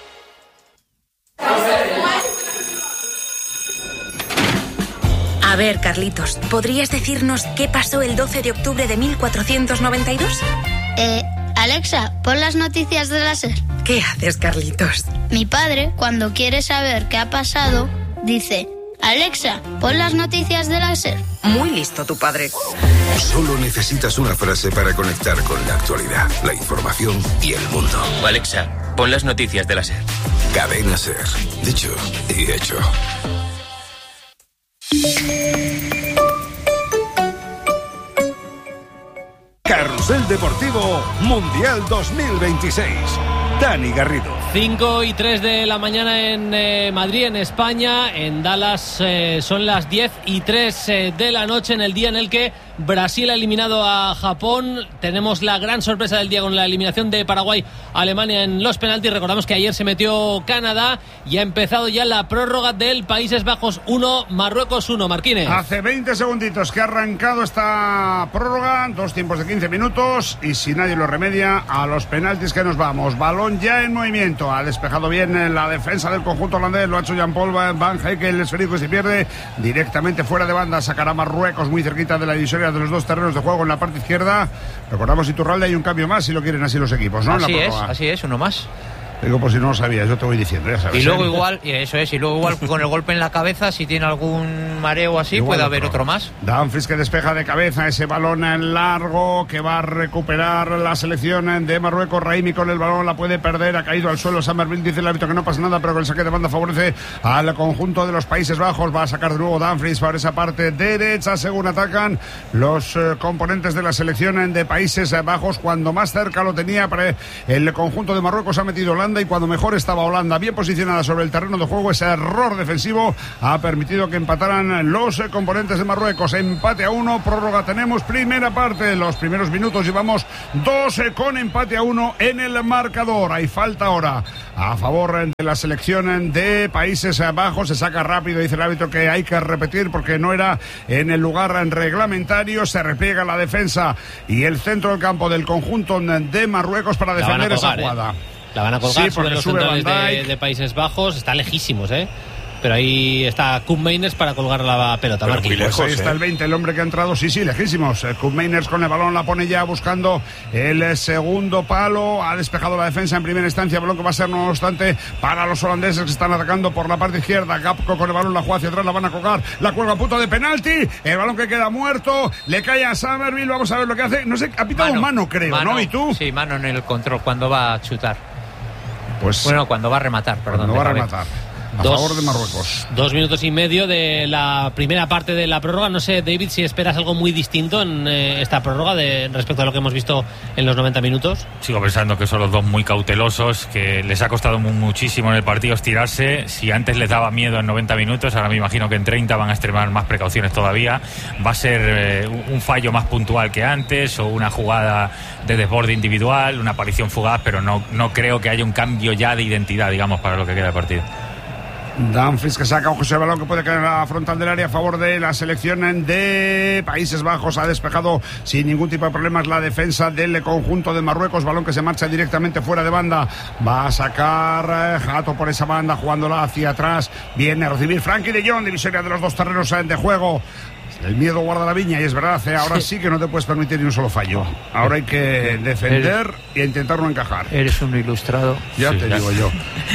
A ver, Carlitos, ¿podrías decirnos qué pasó el doce de octubre de mil cuatrocientos noventa y dos? Eh, Alexa, pon las noticias de la SER. ¿Qué haces, Carlitos? Mi padre, cuando quiere saber qué ha pasado, dice: Alexa, pon las noticias de la SER. Muy listo tu padre. Solo necesitas una frase para conectar con la actualidad, la información y el mundo. Alexa, pon las noticias de la SER. Cadena SER. Dicho y hecho. Carrusel Deportivo Mundial dos mil veintiséis. Dani Garrido. cinco y tres de la mañana en eh, Madrid, en España. En Dallas eh, son las diez y tres eh, de la noche, en el día en el que Brasil ha eliminado a Japón. Tenemos la gran sorpresa del día con la eliminación de Paraguay a Alemania en los penaltis. Recordamos que ayer se metió Canadá y ha empezado ya la prórroga del Países Bajos uno, Marruecos uno. Marquínez. Hace veinte segunditos que ha arrancado esta prórroga, dos tiempos de quince minutos, y si nadie lo remedia, a los penaltis que nos vamos. Balón ya en movimiento, ha despejado bien la defensa del conjunto holandés, lo ha hecho Jean-Paul Van Heek, el esférico se pierde directamente fuera de banda, sacará Marruecos muy cerquita de la divisoria de los dos terrenos de juego en la parte izquierda. Recordamos, Iturralde, hay un cambio más si lo quieren así los equipos, ¿no? Así en la es, prórroga. así es, uno más. Digo, por si no lo sabías, yo te voy diciendo, ya sabes. Y luego igual, y eso es, y luego igual con el golpe en la cabeza, si tiene algún mareo así, igual puede haber otro más. Dumfries que despeja de cabeza ese balón en largo que va a recuperar la selección de Marruecos. Raimi con el balón la puede perder, ha caído al suelo. Summerville dice el árbitro que no pasa nada, pero con el saque de banda favorece al conjunto de los Países Bajos. Va a sacar de nuevo Dumfries por esa parte derecha según atacan los eh, componentes de la selección de Países Bajos. Cuando más cerca lo tenía el conjunto de Marruecos ha metido Holanda, y cuando mejor estaba Holanda bien posicionada sobre el terreno de juego, ese error defensivo ha permitido que empataran los eh, componentes de Marruecos. Empate a uno, prórroga tenemos, primera parte, los primeros minutos llevamos dos eh, con empate a uno en el marcador. Hay falta ahora a favor de la selección de Países Bajos. Se saca rápido, dice el árbitro que hay que repetir porque no era en el lugar reglamentario. Se repliega la defensa y el centro del campo del conjunto de Marruecos para defender colgar, esa jugada. ¿eh? La van a colgar, sí, sobre los centrales de, de Países Bajos, están lejísimos, ¿eh? Pero ahí está Koopmeiners para colgar la pelota. Pero muy lejos, pues ahí está eh. el veinte, el hombre que ha entrado, sí, sí, lejísimos. Koopmeiners con el balón la pone ya buscando el segundo palo. Ha despejado la defensa en primera instancia, balón que va a ser no obstante para los holandeses que están atacando por la parte izquierda. Gapco con el balón la juega hacia atrás, la van a colgar, la cuelga a punto de penalti. El balón que queda muerto, le cae a Summerville, vamos a ver lo que hace. No sé, ha pitado mano, mano creo, mano, ¿no? ¿Y tú? Sí, mano en el control cuando va a chutar. Pues, bueno, cuando va a rematar, perdón. Cuando va a rematar. A dos, favor de Marruecos. Dos minutos y medio de la primera parte de la prórroga. No sé, David, si esperas algo muy distinto en eh, esta prórroga de, respecto a lo que hemos visto en los noventa minutos. Sigo pensando que son los dos muy cautelosos, que les ha costado muy, muchísimo en el partido estirarse. Si antes les daba miedo en noventa minutos, ahora me imagino que en treinta van a extremar más precauciones todavía. Va a ser eh, un fallo más puntual que antes, o una jugada de desborde individual, una aparición fugaz, pero no, no creo que haya un cambio ya de identidad, digamos, para lo que queda de partido. Dumfries que saca ojos el balón que puede caer en la frontal del área a favor de la selección de Países Bajos. Ha despejado sin ningún tipo de problemas la defensa del conjunto de Marruecos. Balón que se marcha directamente fuera de banda. Va a sacar Jato por esa banda, jugándola hacia atrás. Viene a recibir Frankie de Jong, divisoria de los dos terrenos de juego. El miedo guarda la viña, y es verdad, ¿eh? Ahora sí que no te puedes permitir ni un solo fallo. Ahora hay que defender e intentar no encajar. Eres un ilustrado. Ya sí, te ya digo sé. yo.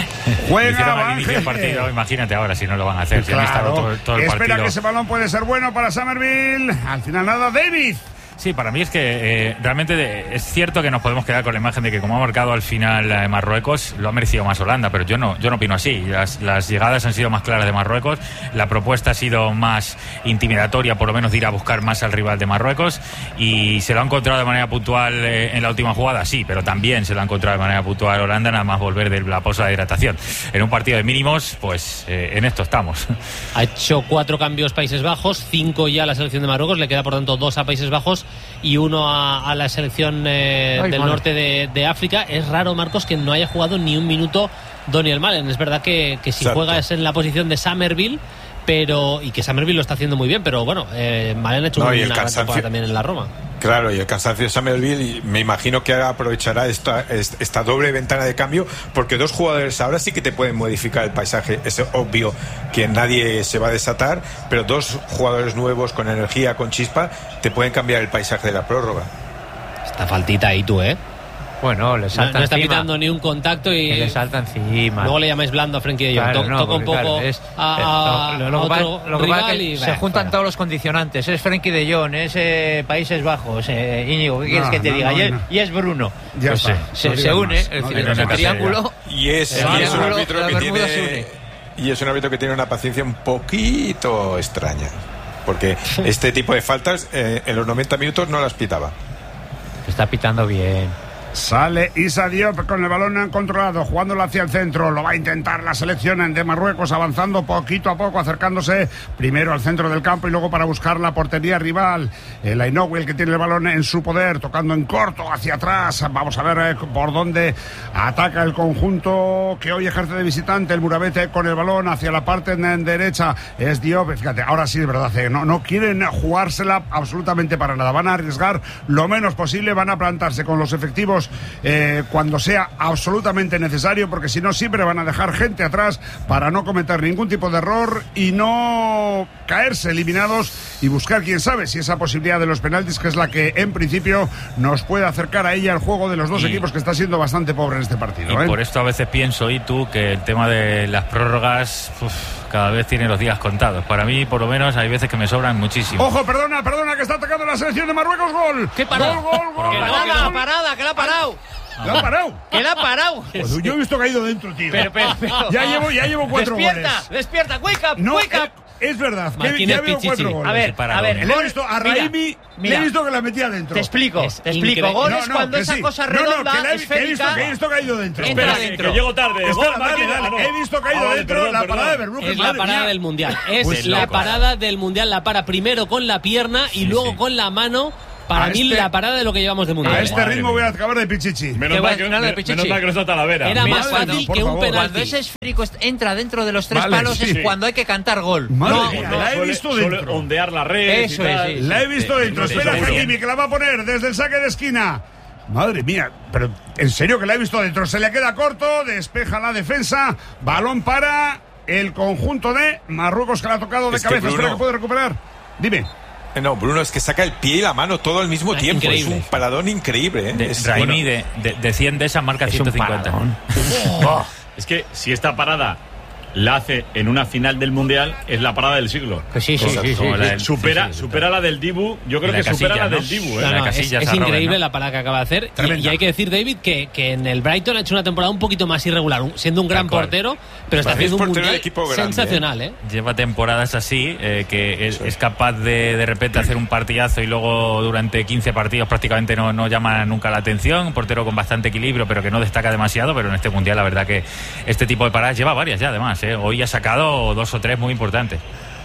Juega al inicio del partido, imagínate ahora si no lo van a hacer. Claro. Si han estado todo, todo el Espera partido. que ese balón puede ser bueno para Summerville. Al final nada, David. Sí, para mí es que eh, realmente de, es cierto que nos podemos quedar con la imagen de que como ha marcado al final eh, Marruecos, lo ha merecido más Holanda, pero yo no yo no opino así. Las, las llegadas han sido más claras de Marruecos, la propuesta ha sido más intimidatoria, por lo menos de ir a buscar más al rival de Marruecos, y se lo ha encontrado de manera puntual eh, en la última jugada, sí, pero también se lo ha encontrado de manera puntual Holanda, nada más volver de la pausa de hidratación. En un partido de mínimos, pues eh, en esto estamos. Ha hecho cuatro cambios Países Bajos, cinco ya a la selección de Marruecos, le queda por tanto dos a Países Bajos y uno a, a la selección eh, Ay, del madre. norte de, de África. Es raro, Marcos, que no haya jugado ni un minuto Doniel Malen. Es verdad que, que si Exacto. juega es en la posición de Summerville, pero y que Summerville lo está haciendo muy bien, pero bueno, eh, Malen ha hecho no, una gran temporada también en la Roma. Claro, y el cansancio de Summerville, me imagino que aprovechará esta, esta doble ventana de cambio, porque dos jugadores ahora sí que te pueden modificar el paisaje. Es obvio que nadie se va a desatar, pero dos jugadores nuevos con energía, con chispa, te pueden cambiar el paisaje de la prórroga. Esta faltita ahí tú, ¿eh? Bueno, le salta no, no está encima. pitando ni un contacto y le salta encima. Luego le llamáis blando a Frenkie de Jong. Claro, to, no, toca un poco claro, es, a, eh, lo, lo, a otro lo, lo rival que y se bah, juntan fuera. todos los condicionantes. Es Frenkie de Jong, es eh, Países Bajos, eh, Íñigo, ¿qué quieres no, que te no, diga? No, y, es, no. y es Bruno. Ya pues está. Se, no se une más, el, no el, el triángulo. Y es, el y es un triángulo, árbitro la que Bermuda se tiene une. y es un árbitro que tiene una paciencia un poquito extraña, porque este tipo de faltas eh, en los noventa minutos no las pitaba. Está pitando bien. Sale Issa Diop con el balón controlado, jugándolo hacia el centro. Lo va a intentar la selección de Marruecos, avanzando poquito a poco, acercándose primero al centro del campo y luego para buscar la portería rival. El Ainoue, el que tiene el balón en su poder, tocando en corto hacia atrás. Vamos a ver eh, por dónde ataca el conjunto que hoy ejerce de visitante. El Murabete con el balón hacia la parte en derecha. Es Diop, fíjate, ahora sí es verdad, eh, no, no quieren jugársela absolutamente para nada. Van a arriesgar lo menos posible, van a plantarse con los efectivos minutos eh, cuando sea absolutamente necesario, porque si no siempre van a dejar gente atrás para no cometer ningún tipo de error y no caerse eliminados y buscar, quién sabe, si esa posibilidad de los penaltis, que es la que en principio nos puede acercar a ella el juego de los dos y, equipos, que está siendo bastante pobre en este partido. Y ¿eh? por esto a veces pienso, y tú, que el tema de las prórrogas uf, cada vez tiene los días contados. Para mí, por lo menos, hay veces que me sobran muchísimo. Ojo, perdona, perdona, que está atacando la selección de Marruecos. Gol. ¿Qué parada? Gol, gol, gol. Que no, que la parada, que la ha parado. ¿La ha parado? ¿Que la ha parado? Pues yo he visto caído dentro, tío. Pero, pero, pero. Ya llevo, ya llevo cuatro despierta, goles. Despierta, despierta, wake up, No, wake up. eh, es verdad, que Martínez ya veo Pichichi. cuatro goles. A ver, a ver, Le he visto a Raimi, mira, le mira. he visto que la metía dentro. Te explico, Es te explico. increíble. Gol No, es no, cuando que esa sí. cosa No, no, redonda, que, la he, que he visto esférica. que he visto caído dentro. Entra Espera, dentro. Que, que llego tarde. Espera, Gol, Martín, Martín, dale, no. he visto caído Ah, vale, dentro perdón, la perdón. parada de Berbrujes. Es la madre parada mía. del Mundial. Es Pues la loco. parada del Mundial. La para primero con la pierna y Sí, luego sí. con la mano. Para A mí, este- la parada de lo que llevamos de Mundial. A este Madre ritmo mía. voy a acabar de Pichichi. Menos Qué mal bueno, que, no, de me- Pichichi. menos mal que no está Talavera. Era Mira, más bueno, fácil por que un favor. Cuando penalti. ese esférico entra dentro de los tres Vale, palos sí. es cuando hay que cantar gol. Madre No, mía, no. la he Suele- visto suele dentro. ondear la red. Eso y es, tal. sí. La he visto Sí, dentro. sí, Espera, seguro. Hakimi, que la va a poner desde el saque de esquina. Madre mía, pero en serio que la he visto dentro. Se le queda corto, despeja la defensa. Balón para el conjunto de Marruecos, que la ha tocado de Es que cabeza. Bruno- Espera, que puede recuperar. Dime. No, Bruno, es que saca el pie y la mano todo al mismo Ah, tiempo. increíble. Es un paradón increíble. ¿eh? De, Es- Raimi bueno, de, de, de cien de esas marca Es un ciento cincuenta. paradón. Es que si esta parada la hace en una final del Mundial, es la parada del siglo. Que sí, sí, Como- sí, sí, como sí. la del- supera, sí, sí, supera la del Dibu. Yo creo La que supera Casillas, la del ¿no? Dibu. ¿eh? No, no, La es, Casillas es a Robben, increíble ¿no? la parada que acaba de hacer. Y, Tremenda. y hay que decir, David, que, que en el Brighton ha hecho una temporada un poquito más irregular, un- siendo un gran Tal cual. portero, pero está Para mí es haciendo un portero de mundial equipo grande, sensacional, ¿eh? Lleva temporadas así, eh, que es, es capaz de de repente hacer un partidazo y luego durante quince partidos prácticamente no, no llama nunca la atención. Un portero con bastante equilibrio, pero que no destaca demasiado. Pero en este mundial, la verdad que este tipo de paradas lleva varias ya, además. ¿eh? Hoy ha sacado dos o tres muy importantes.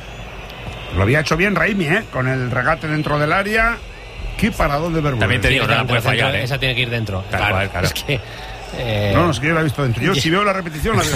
Lo había hecho bien Raimi, ¿eh? Con el regate dentro del área. Qué paradón de Berbrujes. También te digo, Tiene no la que puede entrar fallar. dentro, ¿eh? Esa tiene que ir dentro. Tal Claro, cual, claro. Es que. eh, No, no, es que yo la he visto dentro. Yo, si veo la repetición, la veo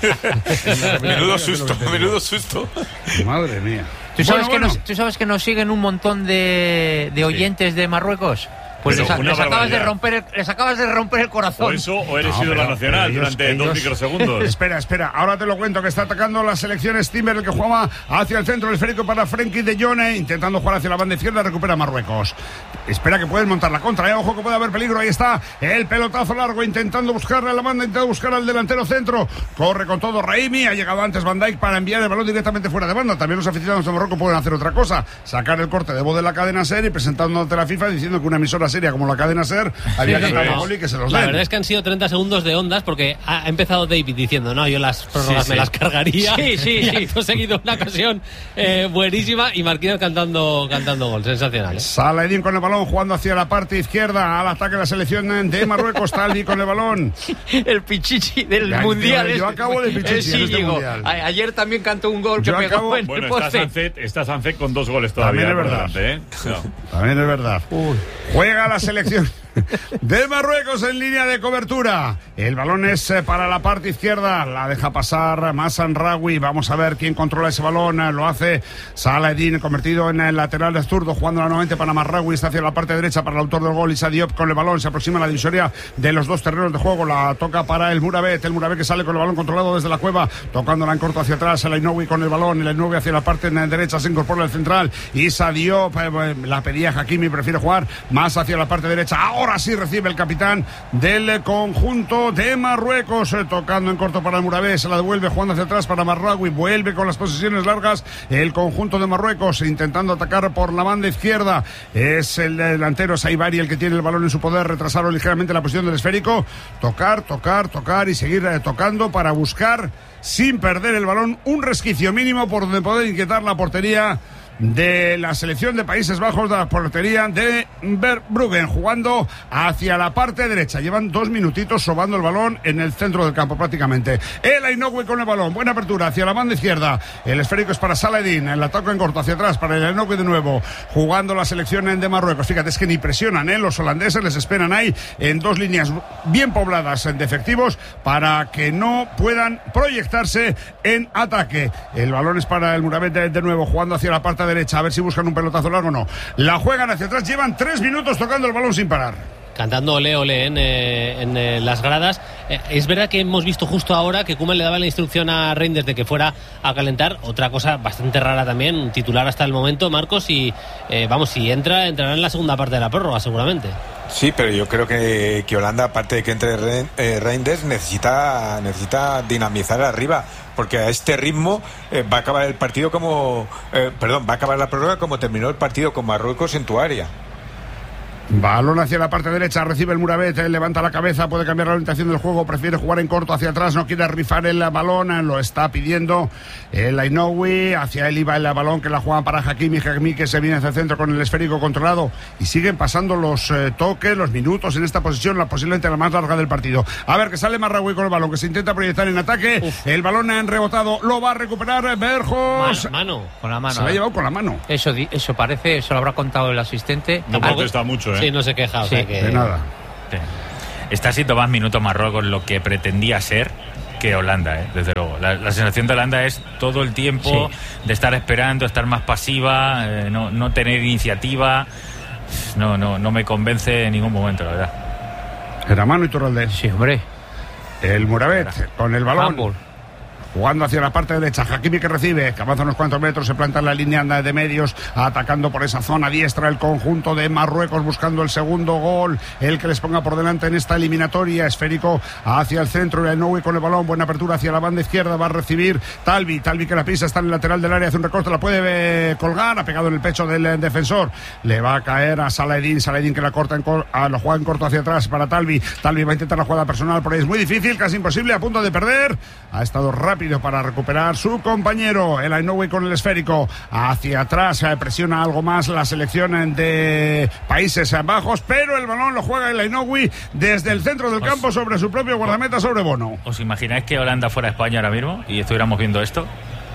dentro. menudo susto, menudo susto. Madre mía. ¿Tú sabes, Bueno, que bueno. Nos, ¿Tú sabes que nos siguen un montón de, de oyentes de Marruecos? Pues Pero les, una les acabas de barbaridad. romper el, les acabas de romper el corazón. O eso, o eres No, ídolo pero- nacional pero ellos- durante dos ellos- microsegundos. Espera, espera, ahora te lo cuento, que está atacando la selección Stimber, el que jugaba hacia el centro, el esférico para Frenkie de Jong, intentando jugar hacia la banda izquierda, recupera Marruecos. Espera que pueden montar la contra, ¿eh? Ojo que puede haber peligro, ahí está el pelotazo largo, intentando buscarle a la banda, intentando buscar al delantero centro, corre con todo Raimi, ha llegado antes Van Dijk para enviar el balón directamente fuera de banda. También los aficionados de Marruecos pueden hacer otra cosa, sacar el corte de voz de la cadena SER y presentando ante la FIFA diciendo que una emisora seria como la cadena SER había Sí, cantado no. gol y que se los La den. verdad es que han sido treinta segundos de ondas porque ha empezado David diciendo, no, yo las prórrogas Sí, me sí. las cargaría. Sí, sí, y sí. ha conseguido una ocasión eh, buenísima y Marquinhos cantando, cantando gol, sensacional. ¿eh? Saladín con el balón jugando hacia la parte izquierda al ataque de la selección de Marruecos. Taldi con el balón. El pichichi del Ya, mundial. yo este. acabo de pichichi Eh, sí, en este digo, mundial. a- ayer también cantó un gol Yo que pegó acabo- en Bueno, el está poste. Sancet, está Sancet con dos goles todavía. También es por verdad. delante, ¿eh? No. También es verdad. Juega la selección de Marruecos en línea de cobertura. El balón es eh, para la parte izquierda. La deja pasar Masan Rawi. Vamos a ver quién controla ese balón. Eh, Lo hace Saladin, convertido en el lateral zurdo, jugando nuevamente para Marraoui. Está hacia la parte derecha para el autor del gol, Issa Diop, con el balón. Se aproxima a la divisoria de los dos terrenos de juego. La toca para el Murabet. El Murabet que sale con el balón controlado desde la cueva, tocándola en corto hacia atrás. El Ainoui con el balón. El Ainoui hacia la parte derecha. Se incorpora el central. Issa Diop, eh, la pedía Hakimi, prefiere jugar más hacia la parte derecha. Ahora sí recibe el capitán del conjunto de Marruecos, eh, tocando en corto para el Murabet. Se la devuelve jugando hacia atrás para Marraoui. Vuelve con las posiciones largas el conjunto de Marruecos, intentando atacar por la banda izquierda. Es el delantero Saibari el que tiene el balón en su poder. Retrasaron ligeramente la posición del esférico. Tocar, tocar, tocar y seguir eh, tocando para buscar, sin perder el balón, un resquicio mínimo por donde poder inquietar la portería de la selección de Países Bajos, de la portería de Verbruggen, jugando hacia la parte derecha. Llevan dos minutitos sobando el balón en el centro del campo prácticamente. El Ainoui con el balón, buena apertura hacia la banda izquierda. El esférico es para Saladin, el ataque en corto hacia atrás para el Ainoui de nuevo, jugando la selección de Marruecos. Fíjate, es que ni presionan, ¿eh? Los holandeses les esperan ahí en dos líneas bien pobladas de efectivos para que no puedan proyectarse en ataque. El balón es para el Murabet de, de nuevo, jugando hacia la parte derecha, a ver si buscan un pelotazo largo o no. La juegan hacia atrás, llevan tres minutos tocando el balón sin parar. cantando ole ole en, eh, en eh, las gradas. Eh, es verdad que hemos visto justo ahora que Koeman le daba la instrucción a Reinders de que fuera a calentar. Otra cosa bastante rara también, un titular hasta el momento, Marcos, y eh, vamos, si entra, entrará en la segunda parte de la prórroga seguramente. Sí, pero yo creo que, que Holanda, aparte de que entre Re, eh, Reinders, necesita, necesita dinamizar arriba, porque a este ritmo eh, va a acabar el partido como eh, perdón, va a acabar la prórroga como terminó el partido con Marruecos en tu área. Balón hacia la parte derecha, recibe el Mouravet, levanta la cabeza, puede cambiar la orientación del juego, prefiere jugar en corto hacia atrás, no quiere rifar el balón, lo está pidiendo el Ainoui, hacia él iba el balón que la juega para Hakimi, Hakimi que se viene hacia el centro con el esférico controlado y siguen pasando los eh, toques, los minutos en esta posición, la posiblemente la más larga del partido. A ver, que sale Marraoui con el balón, que se intenta proyectar en ataque. Uf. El balón en rebotado, lo va a recuperar Berjos. Mano, mano. Con la mano. Se lo ha llevado con la mano. Eso, eso parece, eso lo habrá contado el asistente. No protesta mucho, ¿eh? Sí, no se queja. O sí, sea que... de nada. Sí. Está siendo más minutos Marruecos lo que pretendía ser que Holanda, ¿eh? Desde luego. La, la sensación de Holanda es todo el tiempo sí. de estar esperando, estar más pasiva, eh, no, no tener iniciativa. No, no, no me convence en ningún momento, la verdad. Era mano y Iturralde. Sí, hombre. El Mouravet con el balón. Fumble. Jugando hacia la parte derecha, Hakimi que recibe, que avanza unos cuantos metros, se planta en la línea de medios, atacando por esa zona diestra el conjunto de Marruecos, buscando el segundo gol, el que les ponga por delante en esta eliminatoria. Esférico hacia el centro, el Noui con el balón, buena apertura hacia la banda izquierda, va a recibir Talbi, Talbi que la pisa, está en el lateral del área, hace un recorte, la puede colgar, ha pegado en el pecho del defensor, le va a caer a Saladin, Saladin que la corta, en cor- a, lo juega en corto hacia atrás para Talbi, Talbi va a intentar la jugada personal, por ahí es muy difícil, casi imposible, a punto de perder, ha estado rápido para recuperar su compañero, el Ainoui con el esférico hacia atrás, presiona algo más la selección de Países Bajos, pero el balón lo juega el Ainoui desde el centro del campo sobre su propio guardameta, sobre Bono. ¿Os imagináis que Holanda fuera España ahora mismo y estuviéramos viendo esto?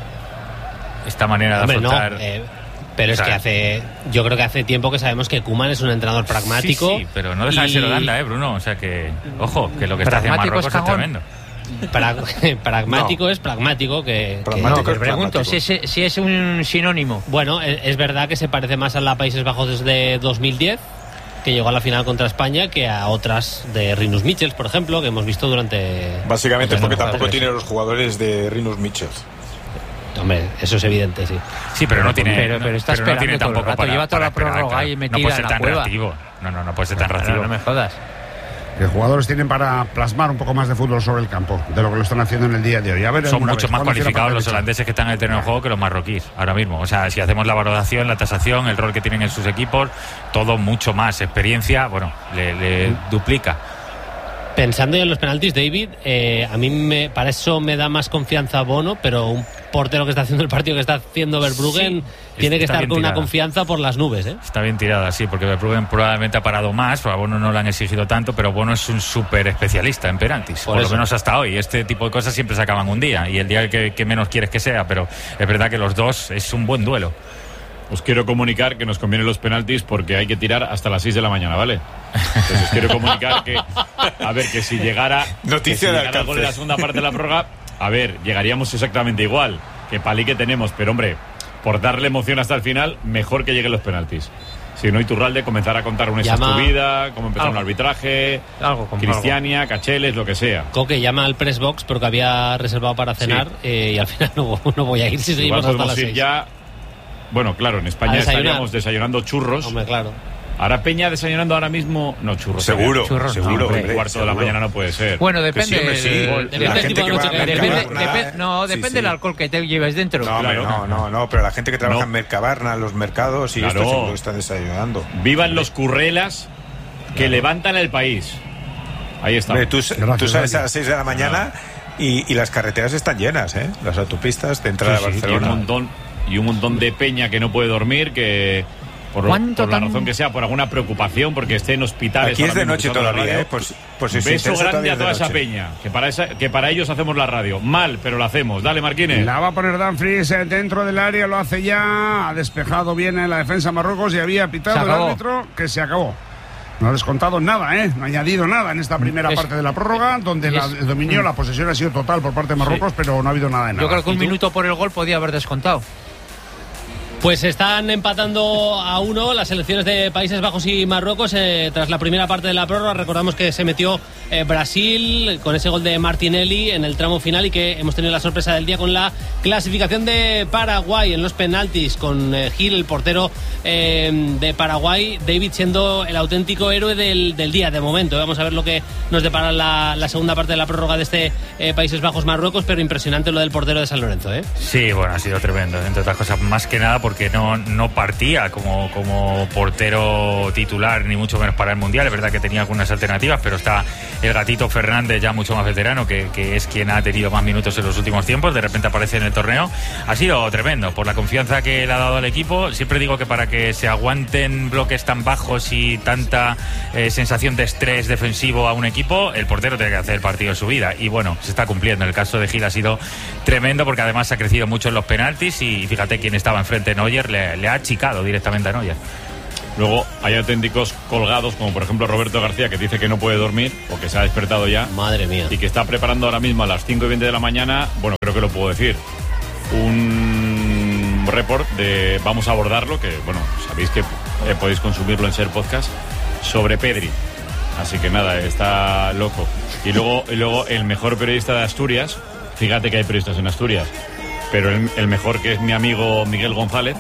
Esta manera de Hombre, afrontar... no, eh... Pero o sea, es que hace, yo creo que hace tiempo que sabemos que Koeman es un entrenador pragmático. Sí, sí, pero no deja de ser Holanda, ¿eh, Bruno? O sea que, ojo, que lo que está haciendo Marruecos es, es tremendo. Pra, pragmático no. es pragmático que, pragmático que es pregunto si es, si es un sinónimo. Bueno, es, es verdad que se parece más a la Países Bajos desde dos mil diez, que llegó a la final contra España, que a otras de Rinus Michels, por ejemplo, que hemos visto durante... Básicamente porque tampoco tiene los jugadores de Rinus Michels. Hombre, eso es evidente, sí. Sí, pero no tiene, pero, pero está pero no tiene tampoco rato, para, lleva toda para la prórroga ahí metida no puede ser en la tan cueva. reactivo. No, no, no puede ser tan Pero reactivo. No me jodas. Los jugadores tienen para plasmar un poco más de fútbol sobre el campo de lo que lo están haciendo en el día de hoy. A ver, son mucho vez, más cualificados los holandeses que están en el terreno de juego que los marroquíes ahora mismo. O sea, si hacemos la valoración, la tasación, el rol que tienen en sus equipos, todo mucho más. Experiencia, bueno, le, le duplica. Pensando en los penaltis, David, eh, a mí me, para eso me da más confianza Bono, pero un portero que está haciendo el partido que está haciendo Verbruggen sí, tiene que estar con tirada. Una confianza por las nubes, ¿eh? Está bien tirada, sí, porque Verbruggen probablemente ha parado más, a Bono no le han exigido tanto, pero Bono es un súper especialista en penaltis, por, por lo menos hasta hoy. Este tipo de cosas siempre se acaban un día, y el día que, que menos quieres que sea, pero es verdad que los dos es un buen duelo. Os quiero comunicar que nos convienen los penaltis porque hay que tirar hasta las seis de la mañana, ¿vale? Entonces os quiero comunicar que, a ver, que si llegara, Noticia que si de llegara el gol en la segunda parte de la prórroga, a ver, llegaríamos exactamente igual. Que palí que tenemos, pero hombre, por darle emoción hasta el final, mejor que lleguen los penaltis. Si no, Iturralde comenzará a contar una esa tu vida, cómo empezó un arbitraje, algo, Cristiania, algo. Cacheles, lo que sea. Coque llama al press box porque había reservado para cenar sí. eh, y al final no, no voy a ir si seguimos hasta las seis. Ya, bueno, claro, en España estaríamos desayunando churros. Hombre, claro. Ahora Peña desayunando ahora mismo, no churros. Seguro, churros, seguro. No, el cuarto de la mañana no puede ser. Bueno, depende. Sí, hombre, sí. De, de la de, gente de, que va a depende, Mercabarna, depende, no, depende sí, sí. del alcohol que te lleves dentro. No, claro. no, no, no, pero la gente que trabaja no. en Mercabarna, en los mercados y claro. esto seguro están desayunando. Vivan los currelas que claro. levantan el país. Ahí está. Tú, tú sales a las seis de la mañana y, y las carreteras están llenas, ¿eh? Las autopistas de entrada sí, a Barcelona. Sí, y un montón, y un montón de peña que no puede dormir, que por, por la razón que sea, por alguna preocupación, porque esté en hospitales. Aquí es de noche todavía, ¿eh? Pues, pues un beso grande a toda esa peña, que para, esa, que para ellos hacemos la radio. Mal, pero la hacemos. Dale, Marquines. La va a poner Dumfries dentro del área, lo hace ya. Ha despejado bien en la defensa Marruecos y había pitado el árbitro que se acabó. No ha descontado nada, ¿eh? No ha añadido nada en esta primera es, parte de la prórroga, donde la, el dominio, la posesión ha sido total por parte de Marruecos, sí. pero no ha habido nada de nada. Yo creo que un minuto por el gol podía haber descontado. Pues están empatando a uno las selecciones de Países Bajos y Marruecos eh, tras la primera parte de la prórroga. Recordamos que se metió eh, Brasil con ese gol de Martinelli en el tramo final y que hemos tenido la sorpresa del día con la clasificación de Paraguay en los penaltis, con eh, Gil, el portero eh, de Paraguay, David siendo el auténtico héroe del, del día de momento. Vamos a ver lo que nos depara la, la segunda parte de la prórroga de este eh, Países Bajos-Marruecos, pero impresionante lo del portero de San Lorenzo, ¿eh? Sí, bueno, ha sido tremendo, entre otras cosas, más que nada porque no, no partía como, como portero titular, ni mucho menos para el Mundial. Es verdad que tenía algunas alternativas, pero está el Gatito Fernández, ya mucho más veterano, que, que es quien ha tenido más minutos en los últimos tiempos. De repente aparece en el torneo. Ha sido tremendo, por la confianza que le ha dado al equipo. Siempre digo que para que se aguanten bloques tan bajos y tanta eh, sensación de estrés defensivo a un equipo, el portero tiene que hacer el partido de su vida. Y bueno, se está cumpliendo. El caso de Gil ha sido tremendo, porque además ha crecido mucho en los penaltis, y fíjate quién estaba enfrente. Neuer le, le ha achicado directamente a Neuer. Luego hay auténticos colgados, como por ejemplo Roberto García, que dice que no puede dormir o que se ha despertado ya. Madre mía. Y que está preparando ahora mismo a las cinco y veinte de la mañana, bueno, creo que lo puedo decir, un report de Vamos a abordarlo, que bueno, sabéis que eh, podéis consumirlo en Ser Podcast, sobre Pedri. Así que nada, está loco. Y luego, y luego el mejor periodista de Asturias, fíjate que hay periodistas en Asturias, pero el, el mejor, que es mi amigo Miguel González,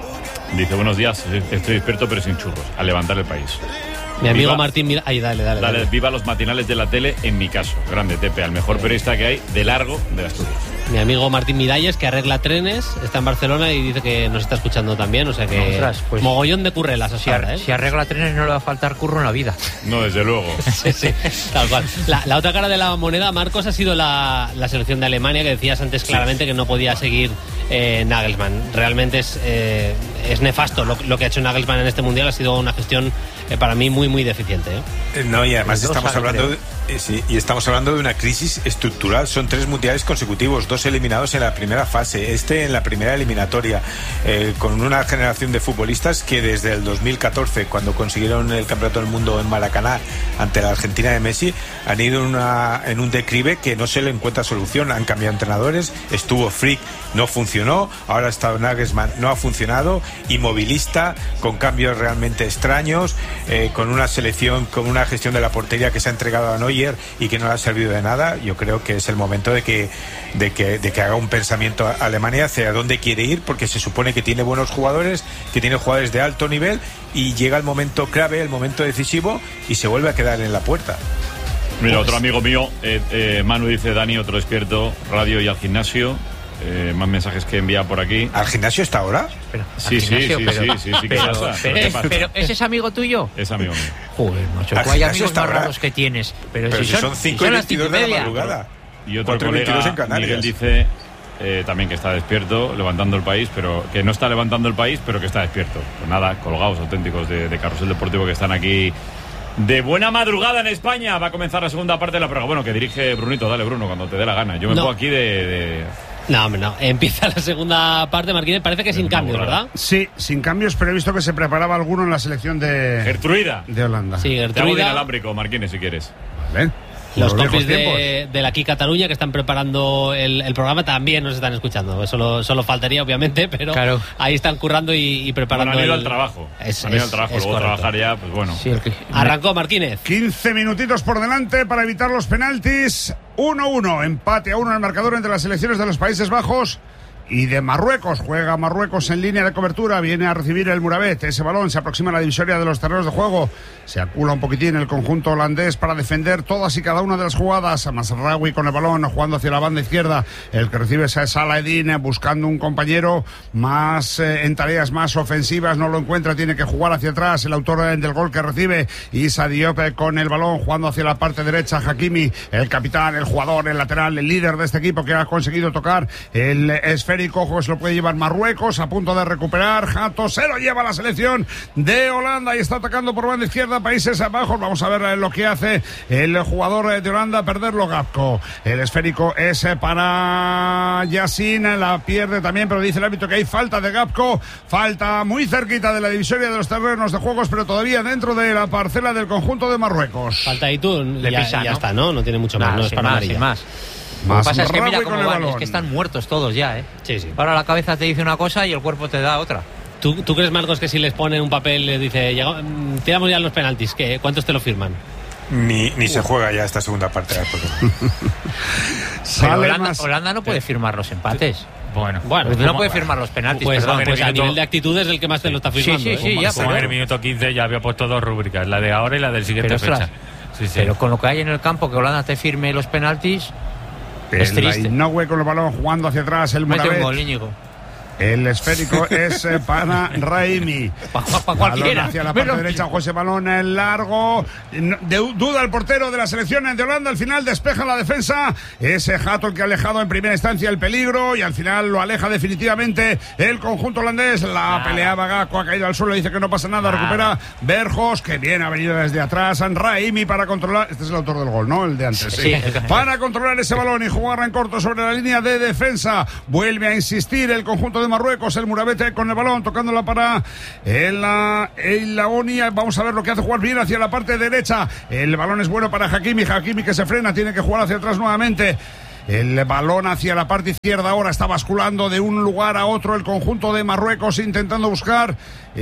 dice: buenos días, estoy despierto pero sin churros, al levantar el país. Mi amigo viva, Martín, mira, ahí dale, dale, dale, dale. Viva los matinales de la tele, en mi caso. Grande, Tepe, al mejor periodista que hay de largo de Asturias. Mi amigo Martín Miralles, que arregla trenes, está en Barcelona y dice que nos está escuchando también, o sea que Ostras, pues, mogollón de currelas. Si, ar- ¿eh? si arregla trenes no le va a faltar curro en la vida. No, desde luego. Sí, sí, tal cual. La, la otra cara de la moneda, Marcos, ha sido la, la selección de Alemania, que decías antes claramente sí. que no podía seguir eh, Nagelsmann. Realmente es, eh, es nefasto lo, lo que ha hecho Nagelsmann en este Mundial. Ha sido una gestión eh, para mí muy, muy deficiente. ¿eh? No, y además estamos hablando de, eh, sí, y estamos hablando de una crisis estructural. Son tres mundiales consecutivos, dos eliminados en la primera fase, este en la primera eliminatoria, eh, con una generación de futbolistas que desde el dos mil catorce, cuando consiguieron el campeonato del mundo en Maracaná ante la Argentina de Messi, han ido una, en un declive que no se le encuentra solución. Han cambiado entrenadores, estuvo Frick, no funcionó, ahora ha estado Nagelsmann, no ha funcionado, inmovilista, con cambios realmente extraños, eh, con una selección, con una gestión de la portería que se ha entregado a Neuer y que no le ha servido de nada. Yo creo que es el momento de que, de que, de que haga un pensamiento a Alemania hacia dónde quiere ir, porque se supone que tiene buenos jugadores, que tiene jugadores de alto nivel, y llega el momento clave, el momento decisivo, y se vuelve a quedar en la puerta. Mira, pues... otro amigo mío, eh, eh, Manu, dice: Dani, otro despierto, radio y al gimnasio. Eh, más mensajes que envía por aquí. ¿Al gimnasio está ahora? Pero, sí, sí, sí, pero, sí, sí, sí, ¿qué pero, pasa? Pero, ¿Qué pasa? pero ¿ese es amigo tuyo? Es amigo mío. Joder, macho, tú hay amigos más raros que tienes. Pero, pero si, si son cinco y veintidós de la madrugada. Y otro colega, en Canarias. Miguel, dice eh, también que está despierto, levantando el país, pero que no está levantando el país, pero que está despierto. Pues nada, colgados auténticos de, de Carrusel Deportivo, que están aquí de buena madrugada en España. Va a comenzar la segunda parte de la prueba. Bueno, que dirige Brunito. Dale, Bruno, cuando te dé la gana. Yo me no. pongo aquí de... de... No, hombre, no. Empieza la segunda parte, Marquínez. Parece que sin cambios, ¿verdad? Sí, sin cambios, pero he visto que se preparaba alguno en la selección de... Gertruida. De Holanda. Sí, Gertruida. Te hago de inalámbrico, Marquínez, si quieres. Vale. Los compis de, de la Aquí Cataluña, que están preparando el, el programa, también nos están escuchando. Eso solo faltaría, obviamente, pero claro. Ahí están currando y, y preparando. Bueno, han ido el... al trabajo. Es, han ido es, al trabajo, es luego correcto. trabajar ya, pues bueno. Sí, que... Arrancó Marquínez. quince minutitos por delante para evitar los penaltis. uno uno, empate a uno en el marcador entre las selecciones de los Países Bajos y de Marruecos. Juega Marruecos en línea de cobertura, viene a recibir el Murabet, ese balón se aproxima a la divisoria de los terrenos de juego, se acula un poquitín el conjunto holandés para defender todas y cada una de las jugadas. Masraoui con el balón, jugando hacia la banda izquierda, el que recibe es Salah-Eddin, buscando un compañero más eh, en tareas más ofensivas, no lo encuentra, tiene que jugar hacia atrás, el autor del gol que recibe, Issa Diop con el balón, jugando hacia la parte derecha, Hakimi, el capitán, el jugador, el lateral, el líder de este equipo, que ha conseguido tocar el esférico. Ojo, se lo puede llevar Marruecos, a punto de recuperar. Jato se lo lleva la selección de Holanda y está atacando por banda izquierda, Países Bajos. Vamos a ver lo que hace el jugador de Holanda, perderlo Gapco. El esférico es para Yassin, la pierde también, pero dice el árbitro que hay falta de Gapco, falta muy cerquita de la divisoria de los terrenos de juegos, pero todavía dentro de la parcela del conjunto de Marruecos. Falta y tú, Le ya, pisa, ya ¿no? está, ¿no? No tiene mucho más, Nah, no es para más, amarilla. más. Lo que pasa es que Marruecos mira con cómo el van, balón. es que están muertos todos ya, ¿eh? Sí, sí. Ahora la cabeza te dice una cosa y el cuerpo te da otra. ¿Tú, ¿Tú crees, Marcos, que si les ponen un papel, les dice, llega, mm, tiramos ya los penaltis, ¿qué? ¿Cuántos te lo firman? Ni, ni se juega ya esta segunda parte del programa. Pero Holanda, Holanda no puede firmar los empates. Bueno, Bueno, no puede firmar los penaltis. Pues, perdón. pues a nivel de actitud es el que más te lo está firmando. Sí, sí, sí, ¿eh? ya, Como pero- en el minuto quince ya había puesto dos rúbricas, la de ahora y la del siguiente Pero, ostras, fecha. Sí, sí. Pero con lo que hay en el campo, que Holanda te firme los penaltis, es El triste. Inoue con el balón jugando hacia atrás. El Mete un Moravet. gol, Íñigo. El esférico es eh, para Raimi. Pa, pa, pa Balón cualquiera. hacia la parte Menos- derecha, José Balón en largo. No- de- duda el portero de la selección de Holanda. Al final despeja la defensa. Ese Hato el que ha alejado en primera instancia el peligro y al final lo aleja definitivamente el conjunto holandés. La Nada. peleaba Gakpo, ha caído al suelo, dice que no pasa nada. Nada. Recupera Berjos, que bien ha venido desde atrás. Raimi para controlar. Este es el autor del gol, ¿no? El de antes. Sí. Para controlar ese balón y jugar en corto sobre la línea de defensa. Vuelve a insistir el conjunto de Marruecos. El Moravet con el balón, tocándola para el, el Laonia. Vamos a ver lo que hace, jugar bien hacia la parte derecha. El balón es bueno para Hakimi. Hakimi que se frena, tiene que jugar hacia atrás nuevamente. El balón hacia la parte izquierda ahora está basculando de un lugar a otro el conjunto de Marruecos, intentando buscar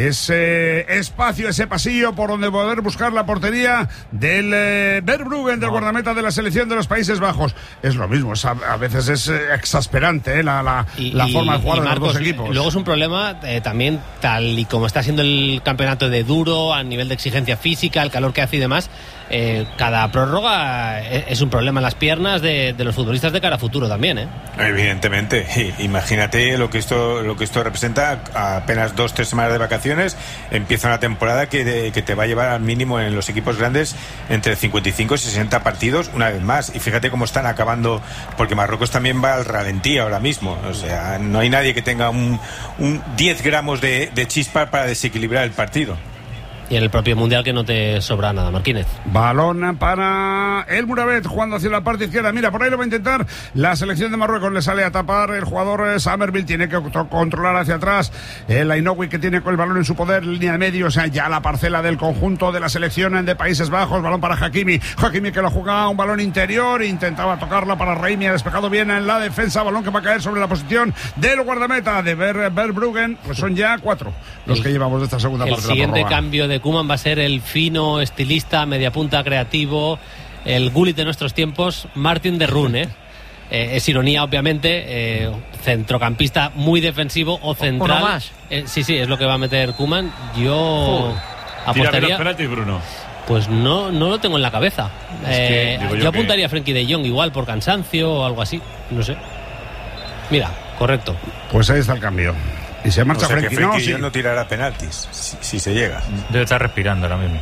ese espacio, ese pasillo por donde poder buscar la portería del eh, Verbruggen, del guardameta de la selección de los Países Bajos. Es lo mismo, es a, a veces es eh, exasperante eh, la, la, Y- la y- forma de jugar y de Marcos, los dos equipos. Luego es un problema eh, también, tal y como está siendo el campeonato de duro, a nivel de exigencia física, el calor que hace y demás, eh, cada prórroga es, es un problema en las piernas de, de los futbolistas de cara a futuro también, ¿eh? Evidentemente, I- imagínate lo que esto lo que esto representa. A apenas dos tres semanas de vacaciones empieza una temporada que, de- que te va a llevar al mínimo en los equipos grandes entre cincuenta y cinco y sesenta partidos una vez más. Y fíjate cómo están acabando, porque Marruecos también va al ralentí ahora mismo. O sea, no hay nadie que tenga un, un diez gramos de, de chispa para desequilibrar el partido. Y en el propio Mundial que no te sobra nada, Marquínez. Balón para el Moravet, jugando hacia la parte izquierda. Mira, por ahí lo va a intentar la selección de Marruecos. Le sale a tapar el jugador eh, Summerville. Tiene que co- controlar hacia atrás el Ainoui, que tiene con el balón en su poder, línea de medio. O sea, ya la parcela del conjunto de la selección de Países Bajos. Balón para Hakimi. Hakimi que lo jugaba un balón interior. Intentaba tocarla para Raimi. Ha despejado bien en la defensa. Balón que va a caer sobre la posición del guardameta de Ver, Verbruggen. Pues son ya cuatro los El- que llevamos de esta segunda El parte de la siguiente prórroga. cambio de Koeman va a ser el fino estilista, mediapunta creativo, el Gullit de nuestros tiempos, Martin de Roon, ¿eh? Eh, es ironía, obviamente, eh, centrocampista muy defensivo o central. Uno más. Eh, sí, sí, es lo que va a meter Koeman. Yo Tira bien los apostaría. penaltis, Bruno. Pues no, no lo tengo en la cabeza. Es que Eh, digo yo yo que- apuntaría a Frenkie de Jong igual por cansancio o algo así. No sé. Mira, correcto. Pues ahí está el cambio. Y se marcha O sea, que Frenkie. Frenkie No, sí. no tirará penaltis si, si se llega. Debe estar respirando ahora mismo.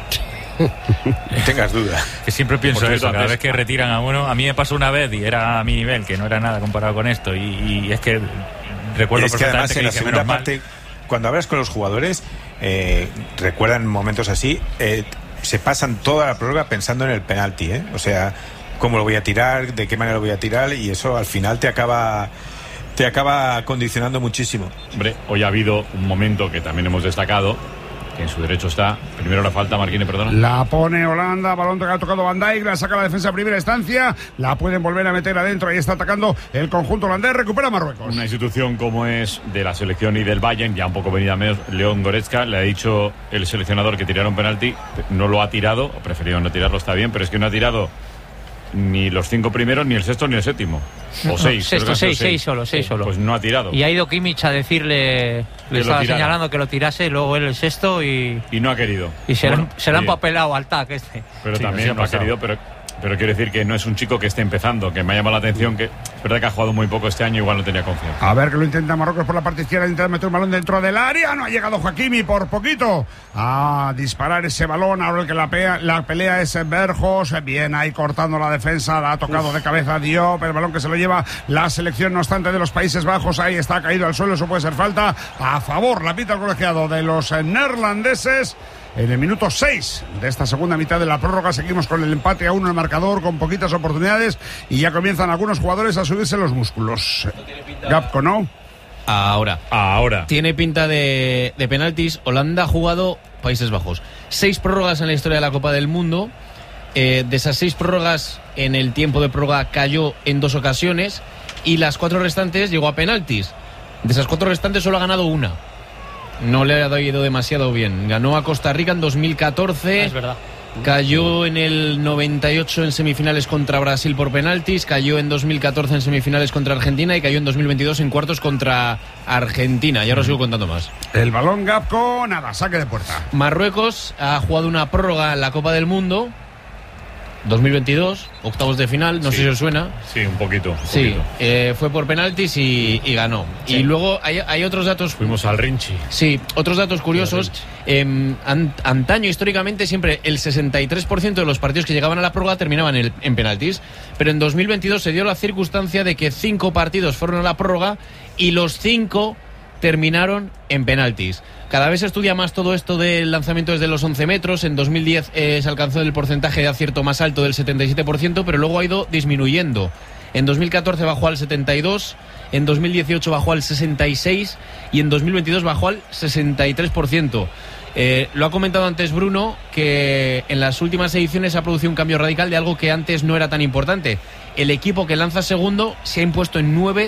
No tengas duda. Que siempre pienso Por cierto, eso, cada antes- vez que retiran a uno, a mí me pasó una vez y era a mi nivel, que no era nada comparado con esto, y, y es que recuerdo Es que además perfectamente en la dije, segunda menos mal. parte, cuando hablas con los jugadores, eh, recuerdan momentos así, eh, se pasan toda la prórroga pensando en el penalti, ¿eh? O sea, cómo lo voy a tirar, de qué manera lo voy a tirar, y eso al final te acaba te acaba condicionando muchísimo. Hombre, hoy ha habido un momento que también hemos destacado, que en su derecho está. Primero la falta, Marquínez, perdona. La pone Holanda, balón que ha tocado Van Dijk, la saca la defensa a primera instancia, la pueden volver a meter adentro, ahí está atacando el conjunto holandés, recupera Marruecos. Una institución como es de la selección y del Bayern, ya un poco venida menos, León Goretzka, le ha dicho el seleccionador que tiraron penalti, no lo ha tirado, o preferido no tirarlo, está bien, pero es que no ha tirado ni los cinco primeros, ni el sexto, ni el séptimo. O No, seis. creo sexto, que han sido seis, seis solo, seis solo. Pues no ha tirado. Y ha ido Kimmich a decirle, lo le estaba tirara. señalando que lo tirase, luego él el sexto y, Y no ha querido. y se, Bueno, le, se le ha oye, empapelado al tac este. Pero Sí, también así ha no ha pasado. querido, pero, pero quiero decir que no es un chico que esté empezando, que me ha llamado la atención, que es verdad que ha jugado muy poco este año, igual no tenía confianza. A ver que lo intenta Marruecos por la parte izquierda, intenta meter un balón dentro del área, no ha llegado Hakimi por poquito a disparar ese balón, ahora el que la, pea, la pelea es Berjos, bien ahí cortando la defensa, la ha tocado de cabeza Diop, el balón que se lo lleva la selección no obstante de los Países Bajos, ahí está caído al suelo, eso puede ser falta a favor, la pita el colegiado de los eh, neerlandeses. En el minuto seis de esta segunda mitad de la prórroga seguimos con el empate a uno en el marcador, con poquitas oportunidades y ya comienzan algunos jugadores a subirse los músculos. Gapco, ¿no? Ahora. Ahora. Tiene pinta de, de penaltis. Holanda ha jugado Países Bajos. Seis prórrogas en la historia de la Copa del Mundo. Eh, de esas seis prórrogas, en el tiempo de prórroga cayó en dos ocasiones y las cuatro restantes llegó a penaltis. De esas cuatro restantes solo ha ganado una. No le ha ido demasiado bien. Ganó a Costa Rica en dos mil catorce. Ah, es verdad. Cayó en el noventa y ocho en semifinales contra Brasil por penaltis, cayó en dos mil catorce en semifinales contra Argentina y cayó en dos mil veintidós en cuartos contra Argentina. Y ahora os sigo contando más. El balón Gapco, nada, saque de puerta. Marruecos ha jugado una prórroga en la Copa del Mundo dos mil veintidós, octavos de final, no Sí. sé si os suena. Sí, un poquito. Un Sí, poquito. eh, fue por penaltis y, y ganó. Sí. Y luego hay, hay otros datos. Fuimos al Rinchi. Sí, otros datos curiosos. Eh, an- antaño, históricamente, siempre el sesenta y tres por ciento de los partidos que llegaban a la prórroga terminaban en, en penaltis. Pero en dos mil veintidós se dio la circunstancia de que cinco partidos fueron a la prórroga y los cinco terminaron en penaltis. Cada vez se estudia más todo esto del lanzamiento desde los once metros. En dos mil diez eh, se alcanzó el porcentaje de acierto más alto del setenta y siete por ciento, pero luego ha ido disminuyendo. En dos mil catorce bajó al setenta y dos, en dos mil dieciocho bajó al sesenta y seis y en dos mil veintidós bajó al sesenta y tres por ciento. Eh, lo ha comentado antes Bruno, que en las últimas ediciones ha producido un cambio radical de algo que antes no era tan importante. El equipo que lanza segundo se ha impuesto en nueve